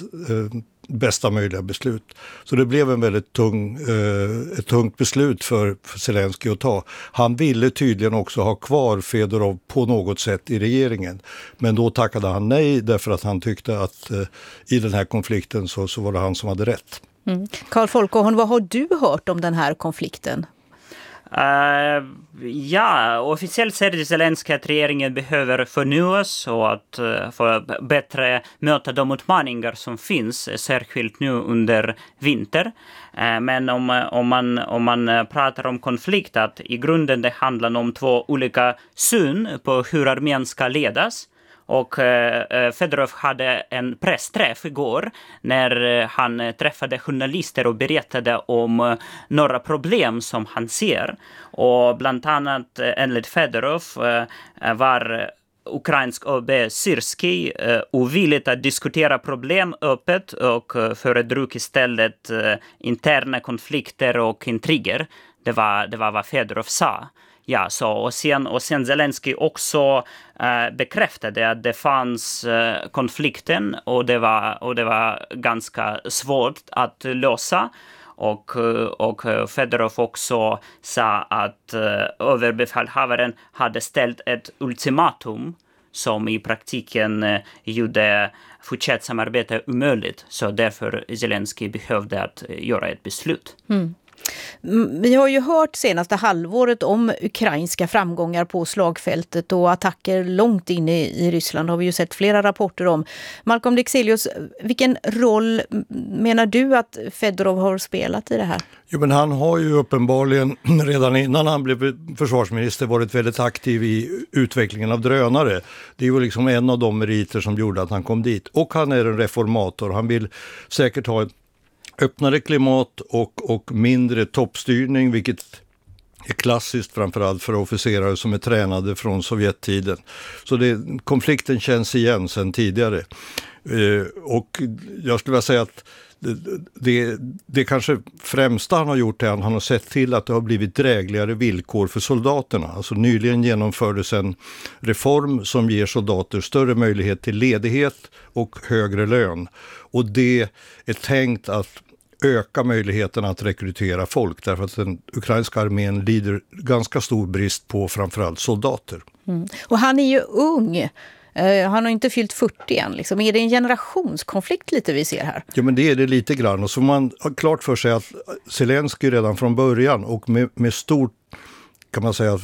Speaker 16: bästa möjliga beslut. Så det blev en väldigt tung, eh, ett tungt beslut för, för Zelensky att ta. Han ville tydligen också ha kvar Fedorov på något sätt i regeringen. Men då tackade han nej därför att han tyckte att eh, i den här konflikten så, så var det han som hade rätt.
Speaker 1: Mm. Karl Folkohon, vad har du hört om den här konflikten?
Speaker 7: Uh, ja, officiellt säger Zelensky att regeringen behöver förnyas och att uh, för bättre möta de utmaningar som finns, särskilt nu under vinter. Uh, men om, om, man, om man pratar om konflikt, att i grunden det handlar om två olika syn på hur armén ska ledas. Och eh, Fedorov hade en pressträff igår när eh, han träffade journalister och berättade om eh, några problem som han ser. Och bland annat eh, enligt Fedorov eh, var ukrainsk O B Syrskij eh, ovilligt att diskutera problem öppet och eh, föredrog istället eh, interna konflikter och intriger. Det var, det var vad Fedorov sa. Ja, så, och, sen, och sen Zelensky också eh, bekräftade att det fanns eh, konflikten och det, var, och det var ganska svårt att lösa. Och, och Fedorov också sa att eh, överbefälhavaren hade ställt ett ultimatum som i praktiken eh, gjorde fortsatt samarbete omöjligt. Så därför Zelensky behövde att göra ett beslut.
Speaker 1: Mm. Vi har ju hört senaste halvåret om ukrainska framgångar på slagfältet och attacker långt in i, i Ryssland har vi ju sett flera rapporter om. Malcolm Dixelius, vilken roll menar du att Fedorov har spelat i det här?
Speaker 16: Jo, men han har ju uppenbarligen redan innan han blev försvarsminister varit väldigt aktiv i utvecklingen av drönare. Det är ju liksom en av de meriter som gjorde att han kom dit. Och han är en reformator. Han vill säkert ha ett öppnare klimat och, och mindre toppstyrning, vilket är klassiskt framförallt för officerare som är tränade från Sovjettiden. Så det, konflikten känns igen sedan tidigare. Eh, och jag skulle vilja säga att det, det, det kanske främsta han har gjort är att han har sett till att det har blivit drägligare villkor för soldaterna. Alltså nyligen genomfördes en reform som ger soldater större möjlighet till ledighet och högre lön. Och det är tänkt att öka möjligheterna att rekrytera folk, därför att den ukrainska armén lider ganska stor brist på framförallt soldater.
Speaker 1: Mm. Och han är ju ung. Han har inte fyllt fyrtio än. Liksom. Är det en generationskonflikt lite vi ser här?
Speaker 16: Ja, men det är det lite grann. Och så man har klart för sig att Zelensky redan från början och med, med stort, kan man säga,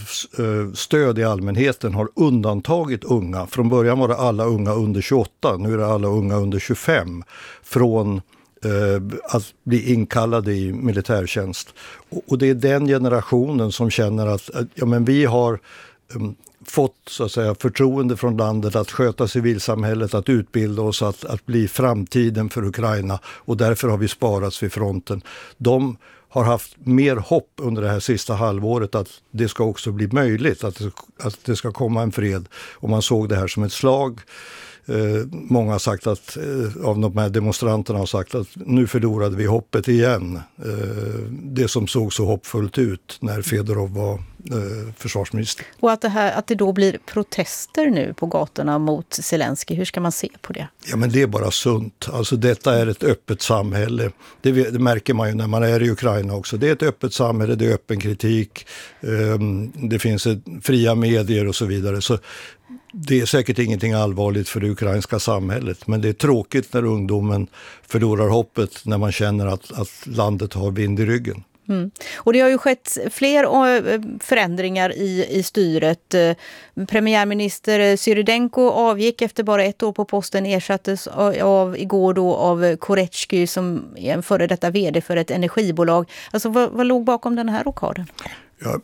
Speaker 16: stöd i allmänheten har undantagit unga. Från början var det alla unga under tjugoåtta, nu är det alla unga under tjugofem från eh, att bli inkallade i militärtjänst. Och, och det är den generationen som känner att, att ja, men vi har um, fått så att säga förtroende från landet att sköta civilsamhället, att utbilda oss, att, att bli framtiden för Ukraina, och därför har vi sparats vid fronten. De har haft mer hopp under det här sista halvåret att det ska också bli möjligt, att det, att det ska komma en fred, och man såg det här som ett slag. Eh, många har sagt att, eh, av de här demonstranterna har sagt att nu förlorade vi hoppet igen. Eh, det som såg så hoppfullt ut när Fedorov var eh, försvarsminister.
Speaker 1: Och att det, här, att det då blir protester nu på gatorna mot Zelensky, hur ska man se på det?
Speaker 16: Ja, men det är bara sunt. Alltså detta är ett öppet samhälle. Det, det märker man ju när man är i Ukraina också. Det är ett öppet samhälle, det är öppen kritik. Eh, det finns ett, fria medier och så vidare. Så det är säkert ingenting allvarligt för det ukrainska samhället, men det är tråkigt när ungdomen förlorar hoppet, när man känner att, att landet har vind i ryggen.
Speaker 1: Mm. Och det har ju skett fler förändringar i, i styret. Premiärminister Syridenko avgick efter bara ett år på posten, ersattes av, igår då av Koretsky som är en före detta vd för ett energibolag. Alltså vad, vad låg bakom den här rockaden?
Speaker 16: Ja,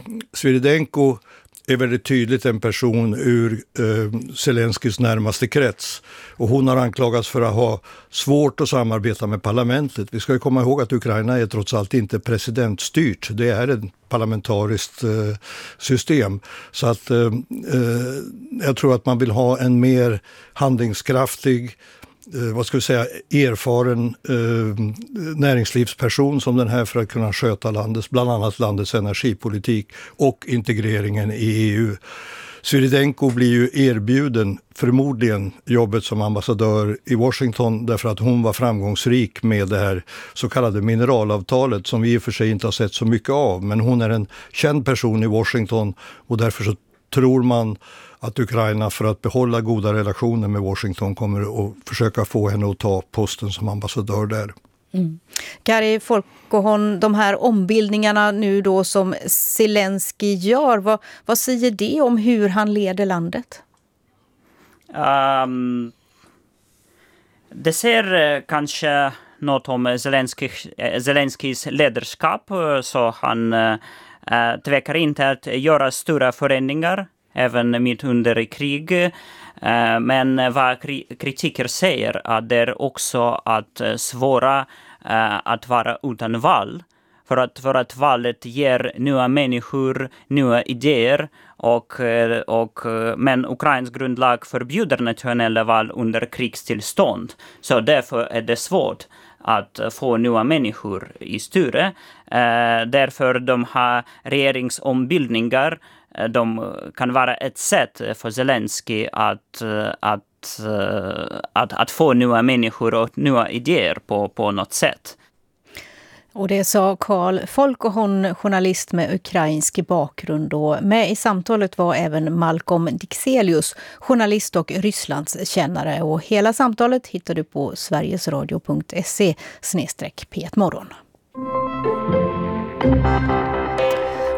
Speaker 16: Syridenko är väldigt tydligt en person ur eh, Zelenskys närmaste krets. Och hon har anklagats för att ha svårt att samarbeta med parlamentet. Vi ska ju komma ihåg att Ukraina är trots allt inte presidentstyrt. Det är ett parlamentariskt eh, system. Så att eh, eh, jag tror att man vill ha en mer handlingskraftig, Eh, vad ska vi säga, erfaren eh, näringslivsperson som den här för att kunna sköta landets, bland annat landets energipolitik och integreringen i E U. Syridenko blir ju erbjuden förmodligen jobbet som ambassadör i Washington därför att hon var framgångsrik med det här så kallade mineralavtalet som vi i och för sig inte har sett så mycket av, men hon är en känd person i Washington och därför så tror man att Ukraina för att behålla goda relationer med Washington kommer att försöka få henne att ta posten som ambassadör där.
Speaker 1: Mm. Kari Folkohon, de här ombildningarna nu då som Zelensky gör, vad, vad säger det om hur han leder landet?
Speaker 7: Um, det ser kanske något om Zelensky, Zelenskys ledarskap, så han uh, tvekar inte att göra stora förändringar även mitt under krig. Men vad kritiker säger att det är också att svåra att vara utan val. För att, för att valet ger nya människor, nya idéer. Och, och, men Ukrains grundlag förbjuder nationella val under krigstillstånd. Så därför är det svårt att få nya människor i styre. Därför de här regeringsombildningar, de kan vara ett sätt för Zelensky att, att, att, att få nya människor och nya idéer på, på något sätt.
Speaker 1: Och det sa Karl Folkohon, journalist med ukrainsk bakgrund. Och med i samtalet var även Malcolm Dixelius, journalist och Rysslandskännare. Och hela samtalet hittar du på sverigesradio punkt se slash p ett morgon.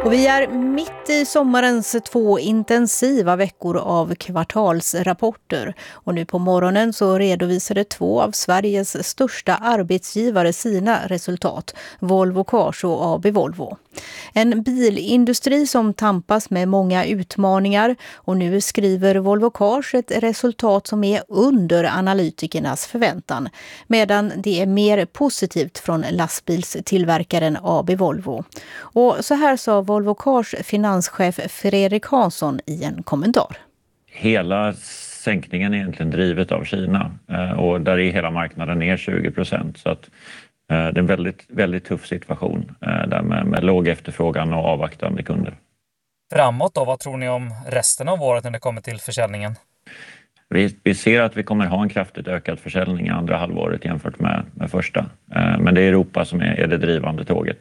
Speaker 1: Och vi är mitt i sommarens två intensiva veckor av kvartalsrapporter. Och nu på morgonen så redovisade två av Sveriges största arbetsgivare sina resultat, Volvo Cars och A B Volvo. En bilindustri som tampas med många utmaningar, och nu skriver Volvo Cars ett resultat som är under analytikernas förväntan, medan det är mer positivt från lastbilstillverkaren A B Volvo. Och så här sa Volvo Cars finanschef Fredrik Hansson i en kommentar.
Speaker 11: Hela sänkningen är egentligen drivet av Kina, och där är hela marknaden ner tjugo procent, så att det är en väldigt, väldigt tuff situation där med, med låg efterfrågan och avvaktande kunder.
Speaker 12: Framåt då, vad tror ni om resten av året när det kommer till försäljningen?
Speaker 11: Vi, vi ser att vi kommer ha en kraftigt ökad försäljning i andra halvåret jämfört med, med första. Men det är Europa som är, är det drivande tåget.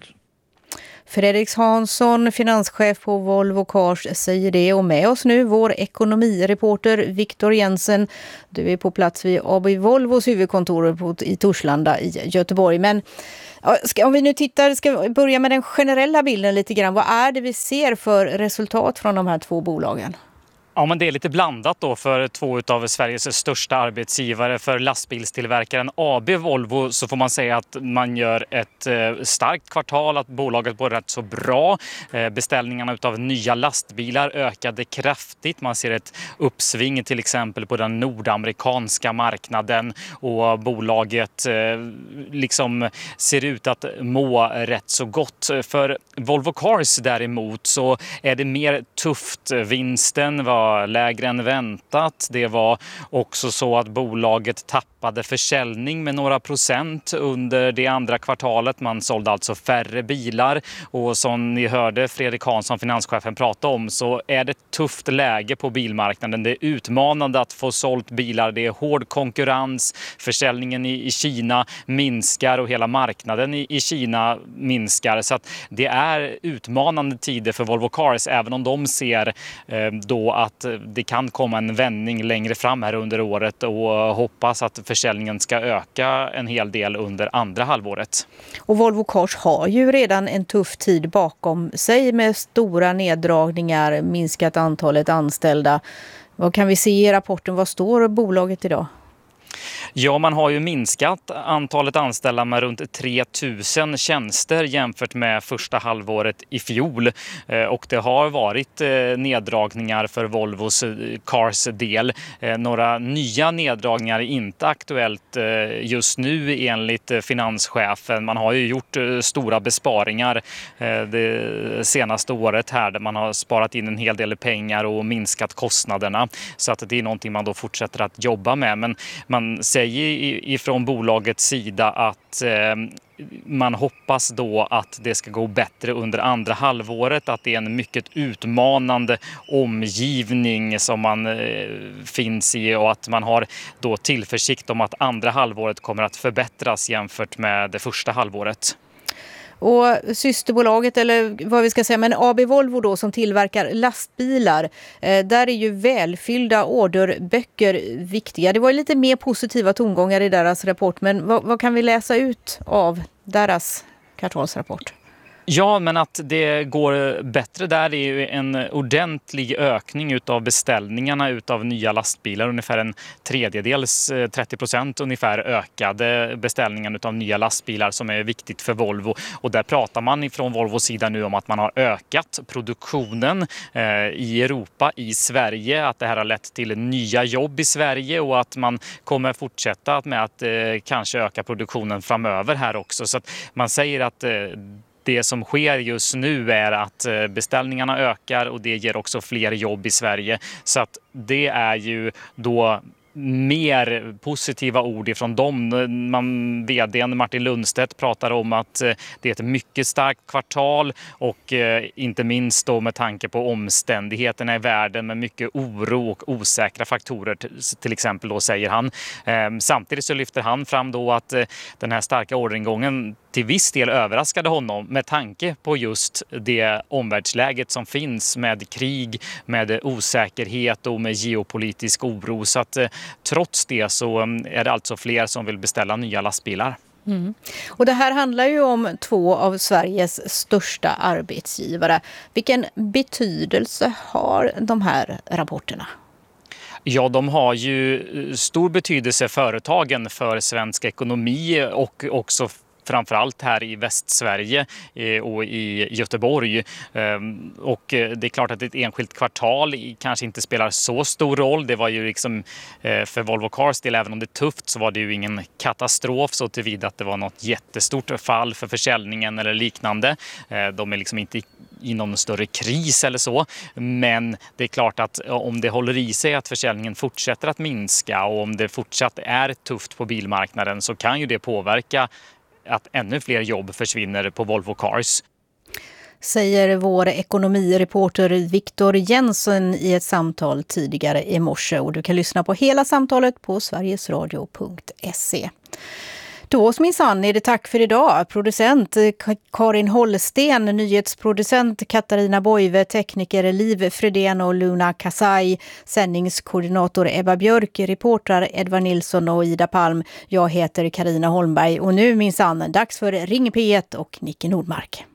Speaker 1: Fredrik Hansson, finanschef på Volvo Cars, säger det, och med oss nu vår ekonomireporter Viktor Jensen. Du är på plats vid A B Volvos huvudkontor i Torslanda i Göteborg. Men om vi nu tittar, ska börja med den generella bilden lite grann. Vad är det vi ser för resultat från de här två bolagen?
Speaker 21: Ja, men det är lite blandat då för två av Sveriges största arbetsgivare. För lastbilstillverkaren A B Volvo så får man säga att man gör ett eh, starkt kvartal, att bolaget går rätt så bra. Eh, beställningarna av nya lastbilar ökade kraftigt. Man ser ett uppsving till exempel på den nordamerikanska marknaden, och bolaget eh, liksom ser ut att må rätt så gott. För Volvo Cars däremot så är det mer tufft. Vinsten var lägre än väntat. Det var också så att bolaget tappade försäljning med några procent under det andra kvartalet. Man sålde alltså färre bilar, och som ni hörde Fredrik Hansson, finanschefen, prata om, så är det ett tufft läge på bilmarknaden. Det är utmanande att få sålt bilar. Det är hård konkurrens. Försäljningen i, i Kina minskar och hela marknaden i, i Kina minskar. Så att det är utmanande tider för Volvo Cars, även om de ser eh, då att det kan komma en vändning längre fram här under året, och hoppas att försäljningen ska öka en hel del under andra halvåret.
Speaker 1: Och Volvo Cars har ju redan en tuff tid bakom sig med stora neddragningar, minskat antalet anställda. Vad kan vi se i rapporten? Vad står bolaget idag?
Speaker 21: Ja, man har ju minskat antalet anställda med runt tre tusen tjänster jämfört med första halvåret i fjol. Och det har varit neddragningar för Volvos Cars del. Några nya neddragningar är inte aktuellt just nu enligt finanschefen. Man har ju gjort stora besparingar det senaste året här, där man har sparat in en hel del pengar och minskat kostnaderna. Så att det är någonting man då fortsätter att jobba med. Men man säger ifrån bolagets sida att eh, man hoppas då att det ska gå bättre under andra halvåret, att det är en mycket utmanande omgivning som man eh, finns i, och att man har då tillförsikt om att andra halvåret kommer att förbättras jämfört med det första halvåret.
Speaker 1: Och systerbolaget, eller vad vi ska säga, men A B Volvo då, som tillverkar lastbilar, eh, där är ju välfyllda orderböcker viktiga. Det var ju lite mer positiva tongångar i deras rapport, men vad, vad kan vi läsa ut av deras kvartalsrapport?
Speaker 21: Ja, men att det går bättre där är ju en ordentlig ökning utav beställningarna utav nya lastbilar. Ungefär en tredjedels, trettio procent ungefär, ökade beställningen utav nya lastbilar, som är viktigt för Volvo. Och där pratar man ifrån Volvos sida nu om att man har ökat produktionen eh, i Europa, i Sverige. Att det här har lett till nya jobb i Sverige, och att man kommer fortsätta med att eh, kanske öka produktionen framöver här också. Så att man säger att eh, det som sker just nu är att beställningarna ökar, och det ger också fler jobb i Sverige. Så att det är ju då mer positiva ord ifrån dem. Man, vdn Martin Lundstedt pratar om att det är ett mycket starkt kvartal, och inte minst då med tanke på omständigheterna i världen med mycket oro och osäkra faktorer till exempel då, säger han. Samtidigt så lyfter han fram då att den här starka orderingången till viss del överraskade honom med tanke på just det omvärldsläget som finns med krig, med osäkerhet och med geopolitisk oro. Så att trots det så är det alltså fler som vill beställa nya lastbilar.
Speaker 1: Mm. Och det här handlar ju om två av Sveriges största arbetsgivare. Vilken betydelse har de här rapporterna?
Speaker 21: Ja, de har ju stor betydelse, företagen, för svensk ekonomi och också framförallt här i Västsverige och i Göteborg. Och det är klart att ett enskilt kvartal kanske inte spelar så stor roll. Det var ju liksom för Volvo Cars del, även om det är tufft, så var det ju ingen katastrof så tillvida att det var något jättestort fall för försäljningen eller liknande. De är liksom inte i någon större kris eller så. Men det är klart att om det håller i sig att försäljningen fortsätter att minska och om det fortsatt är tufft på bilmarknaden, så kan ju det påverka att ännu fler jobb försvinner på Volvo Cars.
Speaker 1: Säger vår ekonomireporter Viktor Jensen i ett samtal tidigare i morse. Och du kan lyssna på hela samtalet på sverigesradio punkt se. Då minsann är det tack för idag. Producent Karin Hållsten, nyhetsproducent Katarina Boive, tekniker Liv Fredén och Luna Kasai, sändningskoordinator Ebba Björk, reportrar Edvard Nilsson och Ida Palm. Jag heter Karina Holmberg och nu minsann dags för Ring P ett och Nicke Nordmark.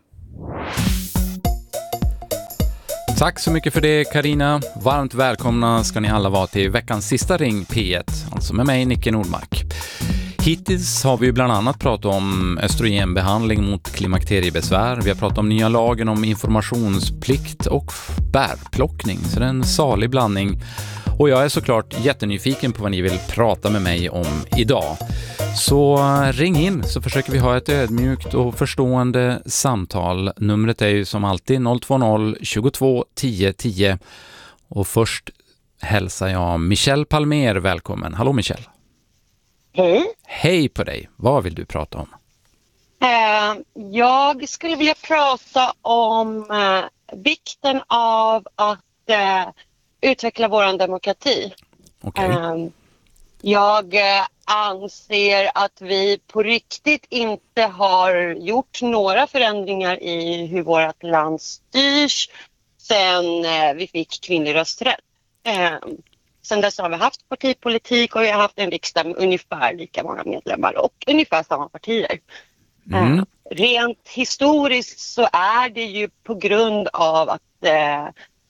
Speaker 15: Tack så mycket för det, Karina. Varmt välkomna ska ni alla vara till veckans sista Ring P ett, alltså med mig Nicke Nordmark. Hittills har vi bland annat pratat om östrogenbehandling mot klimakteriebesvär. Vi har pratat om nya lagen om informationsplikt och bärplockning. Så det är en salig blandning. Och jag är såklart jättenyfiken på vad ni vill prata med mig om idag. Så ring in så försöker vi ha ett ödmjukt och förstående samtal. Numret är ju som alltid noll två noll tjugotvå tio tio. Och först hälsar jag Michelle Palmer välkommen. Hallå Michelle.
Speaker 2: Hej.
Speaker 15: Hej på dig. Vad vill du prata om?
Speaker 2: Eh, jag skulle vilja prata om eh, vikten av att eh, utveckla vår demokrati.
Speaker 15: Okay.
Speaker 2: Eh, jag eh, anser att vi på riktigt inte har gjort några förändringar i hur vårt land styrs sedan eh, vi fick kvinnlig rösträtt. Eh, Sen dess har vi haft partipolitik och vi har haft en riksdag med ungefär lika många medlemmar och ungefär samma partier. Mm. Eh, rent historiskt så är det ju på grund av att eh,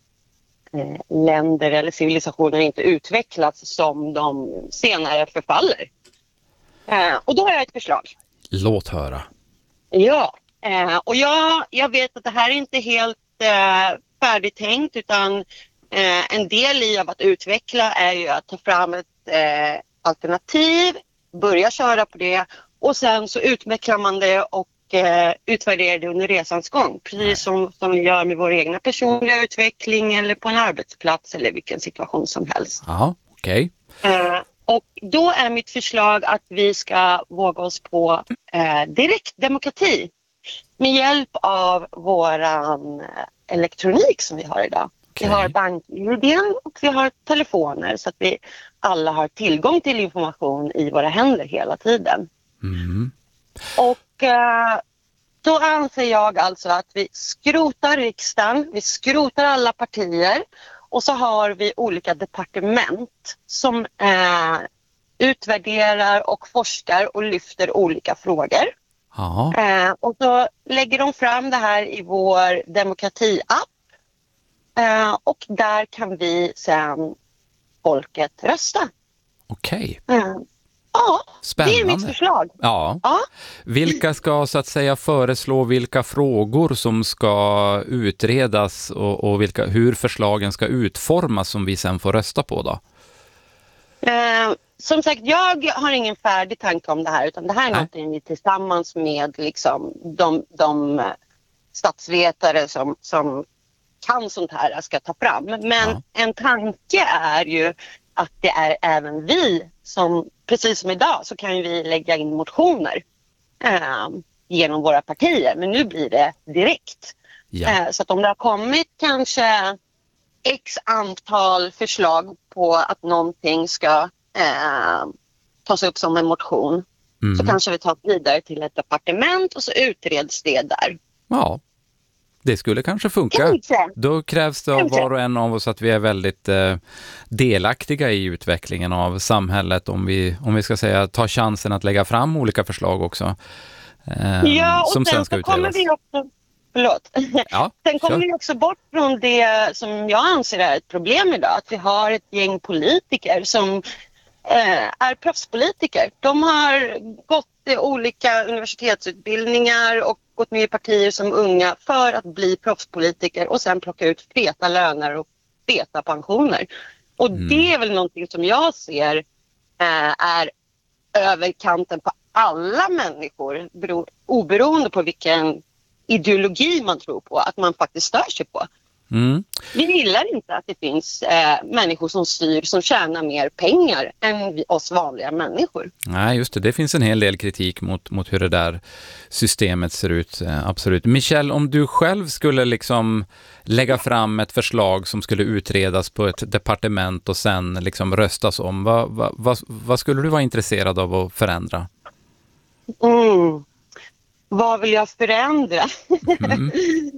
Speaker 2: länder eller civilisationer inte utvecklats som de senare förfaller. Eh, och då har jag ett förslag.
Speaker 15: Låt höra.
Speaker 2: Ja, eh, och jag, jag vet att det här är inte helt eh, färdigtänkt, utan Eh, en del i av att utveckla är ju att ta fram ett eh, alternativ, börja köra på det och sen så utvecklar man det och eh, utvärderar det under resans gång. Precis som, som vi gör med vår egna personliga utveckling eller på en arbetsplats eller vilken situation som helst.
Speaker 15: Ja, okej.
Speaker 2: Okay. Eh, och då är mitt förslag att vi ska våga oss på eh, direktdemokrati med hjälp av våran elektronik som vi har idag. Vi har bank-I D och vi har telefoner så att vi alla har tillgång till information i våra händer hela tiden.
Speaker 15: Mm.
Speaker 2: Och eh, då anser jag alltså att vi skrotar riksdagen, vi skrotar alla partier och så har vi olika departement som eh, utvärderar och forskar och lyfter olika frågor. Eh, och så lägger de fram det här i vår demokrati-app. Uh, och där kan vi sen folket rösta.
Speaker 15: Okej. Okay.
Speaker 2: Uh, ja,
Speaker 15: spännande.
Speaker 2: Det är mitt förslag.
Speaker 15: Ja.
Speaker 2: ja.
Speaker 15: Vilka ska så att säga föreslå vilka frågor som ska utredas och, och vilka, hur förslagen ska utformas som vi sen får rösta på då?
Speaker 2: Uh, som sagt, jag har ingen färdig tanke om det här, utan det här är Nej. något vi tillsammans med liksom, de, de statsvetare som, som kan sånt här ska ta fram. Men ja. en tanke är ju att det är även vi som, precis som idag, så kan vi lägga in motioner eh, genom våra partier. Men nu blir det direkt. Ja. Eh, så att om det har kommit kanske x antal förslag på att någonting ska eh, tas upp som en motion, mm. så kanske vi tar vidare till ett departement och så utreds det där.
Speaker 15: Ja. Det skulle kanske funka.
Speaker 2: Kanske.
Speaker 15: Då krävs det av
Speaker 2: Kanske.
Speaker 15: var och en av oss att vi är väldigt eh, delaktiga i utvecklingen av samhället, om vi, om vi ska säga ta chansen att lägga fram olika förslag också. Eh,
Speaker 2: Ja, och
Speaker 15: som
Speaker 2: sen,
Speaker 15: sen ska
Speaker 2: så kommer
Speaker 15: utredas.
Speaker 2: vi också... Förlåt.
Speaker 15: Ja,
Speaker 2: sen kommer
Speaker 15: kör.
Speaker 2: vi också bort från det som jag anser är ett problem idag. Att vi har ett gäng politiker som eh, är proffspolitiker. De har gått i olika universitetsutbildningar och gått med i partier som unga för att bli proffspolitiker och sen plocka ut feta löner och feta pensioner. Och
Speaker 15: Mm.
Speaker 2: det är väl någonting som jag ser eh, är över kanten på alla människor, bero, oberoende på vilken ideologi man tror på, att man faktiskt stör sig på.
Speaker 15: Mm.
Speaker 2: Vi gillar inte att det finns eh, människor som styr som tjänar mer pengar än vi, oss vanliga människor.
Speaker 15: Nej, just det. Det finns en hel del kritik mot, mot hur det där systemet ser ut. Eh, absolut. Michelle, om du själv skulle liksom lägga fram ett förslag som skulle utredas på ett departement och sen liksom röstas om, vad, vad, vad, vad skulle du vara intresserad av att förändra?
Speaker 2: Mm. Vad vill jag förändra?
Speaker 15: Mm.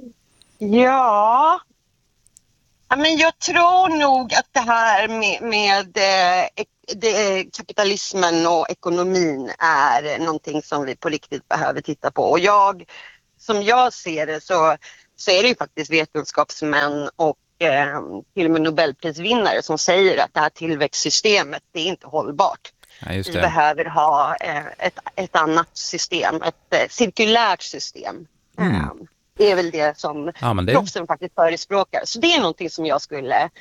Speaker 2: ja... ja, men jag tror nog att det här med, med eh, det, kapitalismen och ekonomin är någonting som vi på riktigt behöver titta på. Och jag, som jag ser det, så, så är det ju faktiskt vetenskapsmän och eh, till och med Nobelprisvinnare som säger att det här tillväxtsystemet, det är inte hållbart.
Speaker 15: Ja, just
Speaker 2: Vi
Speaker 15: det.
Speaker 2: behöver ha eh, ett, ett annat system, ett eh, cirkulärt system.
Speaker 15: Mm.
Speaker 2: Eh, det är väl det som
Speaker 15: Ja, men det-
Speaker 2: proffsen faktiskt förespråkar. Så det är någonting som jag skulle eh,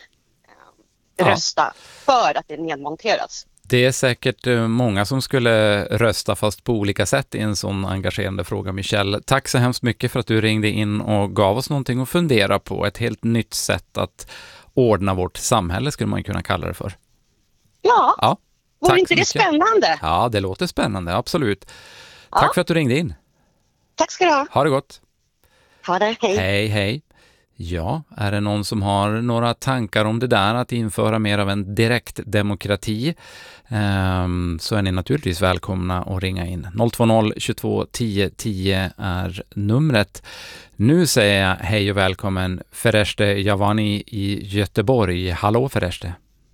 Speaker 15: Ja.
Speaker 2: rösta för att det nedmonteras.
Speaker 15: Det är säkert eh, många som skulle rösta, fast på olika sätt, i en sån engagerande fråga, Michelle. Tack så hemskt mycket för att du ringde in och gav oss någonting att fundera på. Ett helt nytt sätt att ordna vårt samhälle, skulle man kunna kalla det för.
Speaker 2: Ja,
Speaker 15: Ja.
Speaker 2: vore
Speaker 15: Tack
Speaker 2: inte
Speaker 15: så
Speaker 2: det
Speaker 15: mycket.
Speaker 2: spännande?
Speaker 15: Ja, det låter spännande, absolut. Tack för att du ringde in.
Speaker 2: Tack ska du ha.
Speaker 15: Ha det gott.
Speaker 2: Ha det, hej.
Speaker 15: Hej, hej. Ja, är det någon som har några tankar om det där, att införa mer av en direktdemokrati, ehm, så är ni naturligtvis välkomna att ringa in. noll två noll tjugotvå tio tio är numret. Nu säger jag hej och välkommen Fereshte Javani i Göteborg. Hallå Fereshte.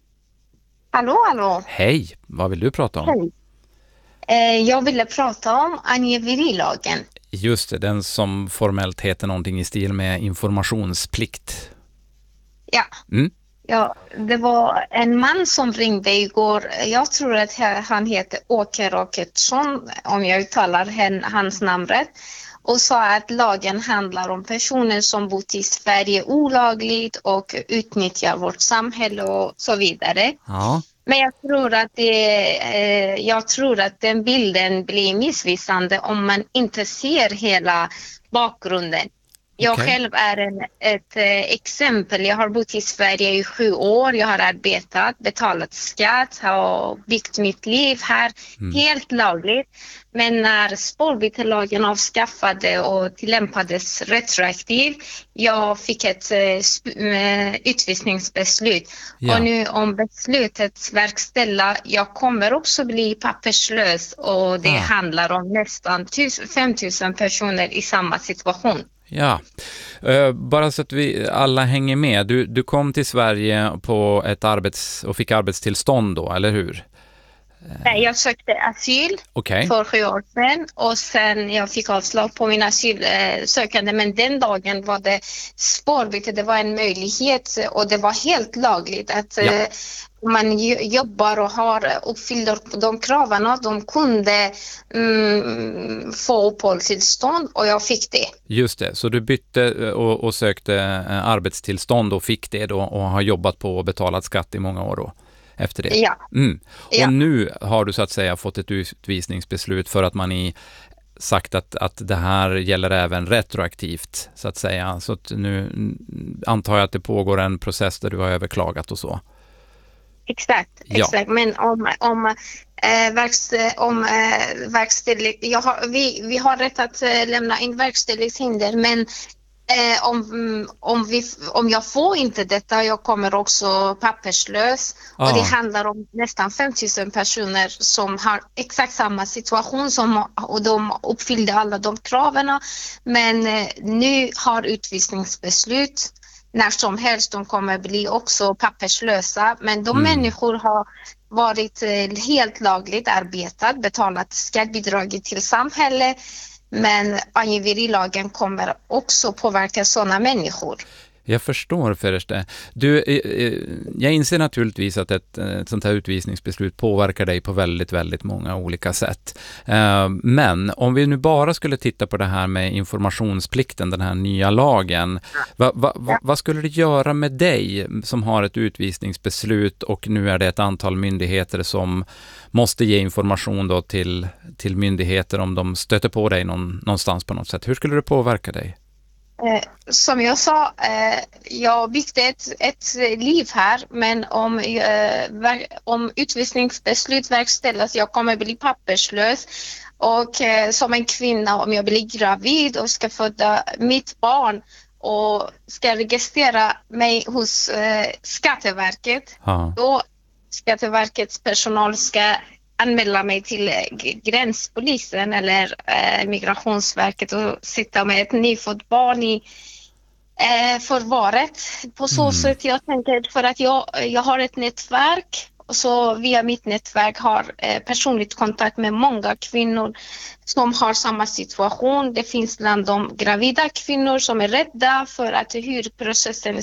Speaker 13: Hallå, hallå.
Speaker 15: Hej, vad vill du prata om?
Speaker 13: Hej. Eh, jag ville prata om angiverilagen.
Speaker 15: Just det, den som formellt heter någonting i stil med informationsplikt.
Speaker 13: Ja.
Speaker 15: Mm.
Speaker 13: Ja, det var en man som ringde igår. Jag tror att han heter Åke Rocketsson, om jag uttalar hen, hans namn rätt. Och sa att lagen handlar om personer som bott i Sverige olagligt och utnyttjar vårt samhälle och så vidare.
Speaker 15: Ja.
Speaker 13: Men jag tror att det, eh, jag tror att den bilden blir missvisande om man inte ser hela bakgrunden. Jag
Speaker 14: Okej.
Speaker 13: själv är en, ett eh, exempel. Jag har bott i Sverige i sju år. Jag har arbetat, betalat skatt, har byggt mitt liv här
Speaker 14: Mm.
Speaker 13: helt lagligt. Men när spårbytelagen avskaffade och tillämpades retroaktivt, jag fick ett eh, sp- eh, utvisningsbeslut.
Speaker 14: Ja.
Speaker 13: Och nu om beslutet verkställa, jag kommer också bli papperslös, och det
Speaker 15: Ah.
Speaker 13: handlar om nästan fem tusen personer i samma situation.
Speaker 15: Ja, Eh, bara så att vi alla hänger med. Du, du kom till Sverige på ett arbets- och fick arbetstillstånd då, eller hur?
Speaker 13: Nej, jag sökte asyl
Speaker 15: Okej.
Speaker 13: för sju år sedan, och sen jag fick avslag på min asylsökande, men den dagen var det spårbyte, det var en möjlighet och det var helt lagligt att
Speaker 15: Ja.
Speaker 13: eh, man jo- jobbar och har uppfyller de kraven, de kunde mm, få uppehållstillstånd, och jag fick det.
Speaker 15: Just det, så du bytte eh, och, och sökte eh, arbetstillstånd och fick det då, och har jobbat på och betalat skatt i många år då efter det.
Speaker 13: Ja.
Speaker 15: Mm. Och
Speaker 13: Ja.
Speaker 15: nu har du så att säga fått ett utvisningsbeslut för att man i sagt att, att det här gäller även retroaktivt så att säga. Så att nu mm, antar jag att det pågår en process där du har överklagat och så.
Speaker 13: Exakt,
Speaker 15: Ja.
Speaker 13: exakt. Men om, om, eh, verkst, om eh, verkställig, jag har, vi, vi har rätt att eh, lämna in verkställighetshinder, men Eh, om, om, vi, om jag får inte detta, jag kommer också papperslös.
Speaker 15: Ja.
Speaker 13: Och det handlar om nästan fem tusen personer som har exakt samma situation som, och de uppfyllde alla de kraven. Men eh, nu har utvisningsbeslut. När som helst de kommer bli också papperslösa. Men de
Speaker 15: Mm.
Speaker 13: människor har varit eh, helt lagligt arbetat, betalat skattebidrag till samhället. Men angiverilagen kommer också påverka sådana människor.
Speaker 15: Jag förstår, Ferste. Du, jag inser naturligtvis att ett, ett sånt här utvisningsbeslut påverkar dig på väldigt, väldigt många olika sätt. Men om vi nu bara skulle titta på det här med informationsplikten, den här nya lagen, vad va, va, vad skulle det göra med dig som har ett utvisningsbeslut och nu är det ett antal myndigheter som måste ge information då till, till myndigheter om de stöter på dig någon, någonstans på något sätt? Hur skulle det påverka dig?
Speaker 13: Eh, som jag sa, eh, jag byggde ett, ett liv här, men om, eh, ver- om utvisningsbeslut verkställas, jag kommer bli papperslös. Och eh, som en kvinna, om jag blir gravid och ska föda mitt barn och ska registrera mig hos eh, Skatteverket,
Speaker 15: Ja.
Speaker 13: då Skatteverkets personal ska anmäla mig till gränspolisen eller eh, Migrationsverket och sitta med ett nyfött barn i eh, förvaret. På så
Speaker 15: Mm.
Speaker 13: sätt jag tänker, för att jag, jag har ett nätverk och så via mitt nätverk har eh, personligt kontakt med många kvinnor som har samma situation. Det finns bland de gravida kvinnor som är rädda för att hur processen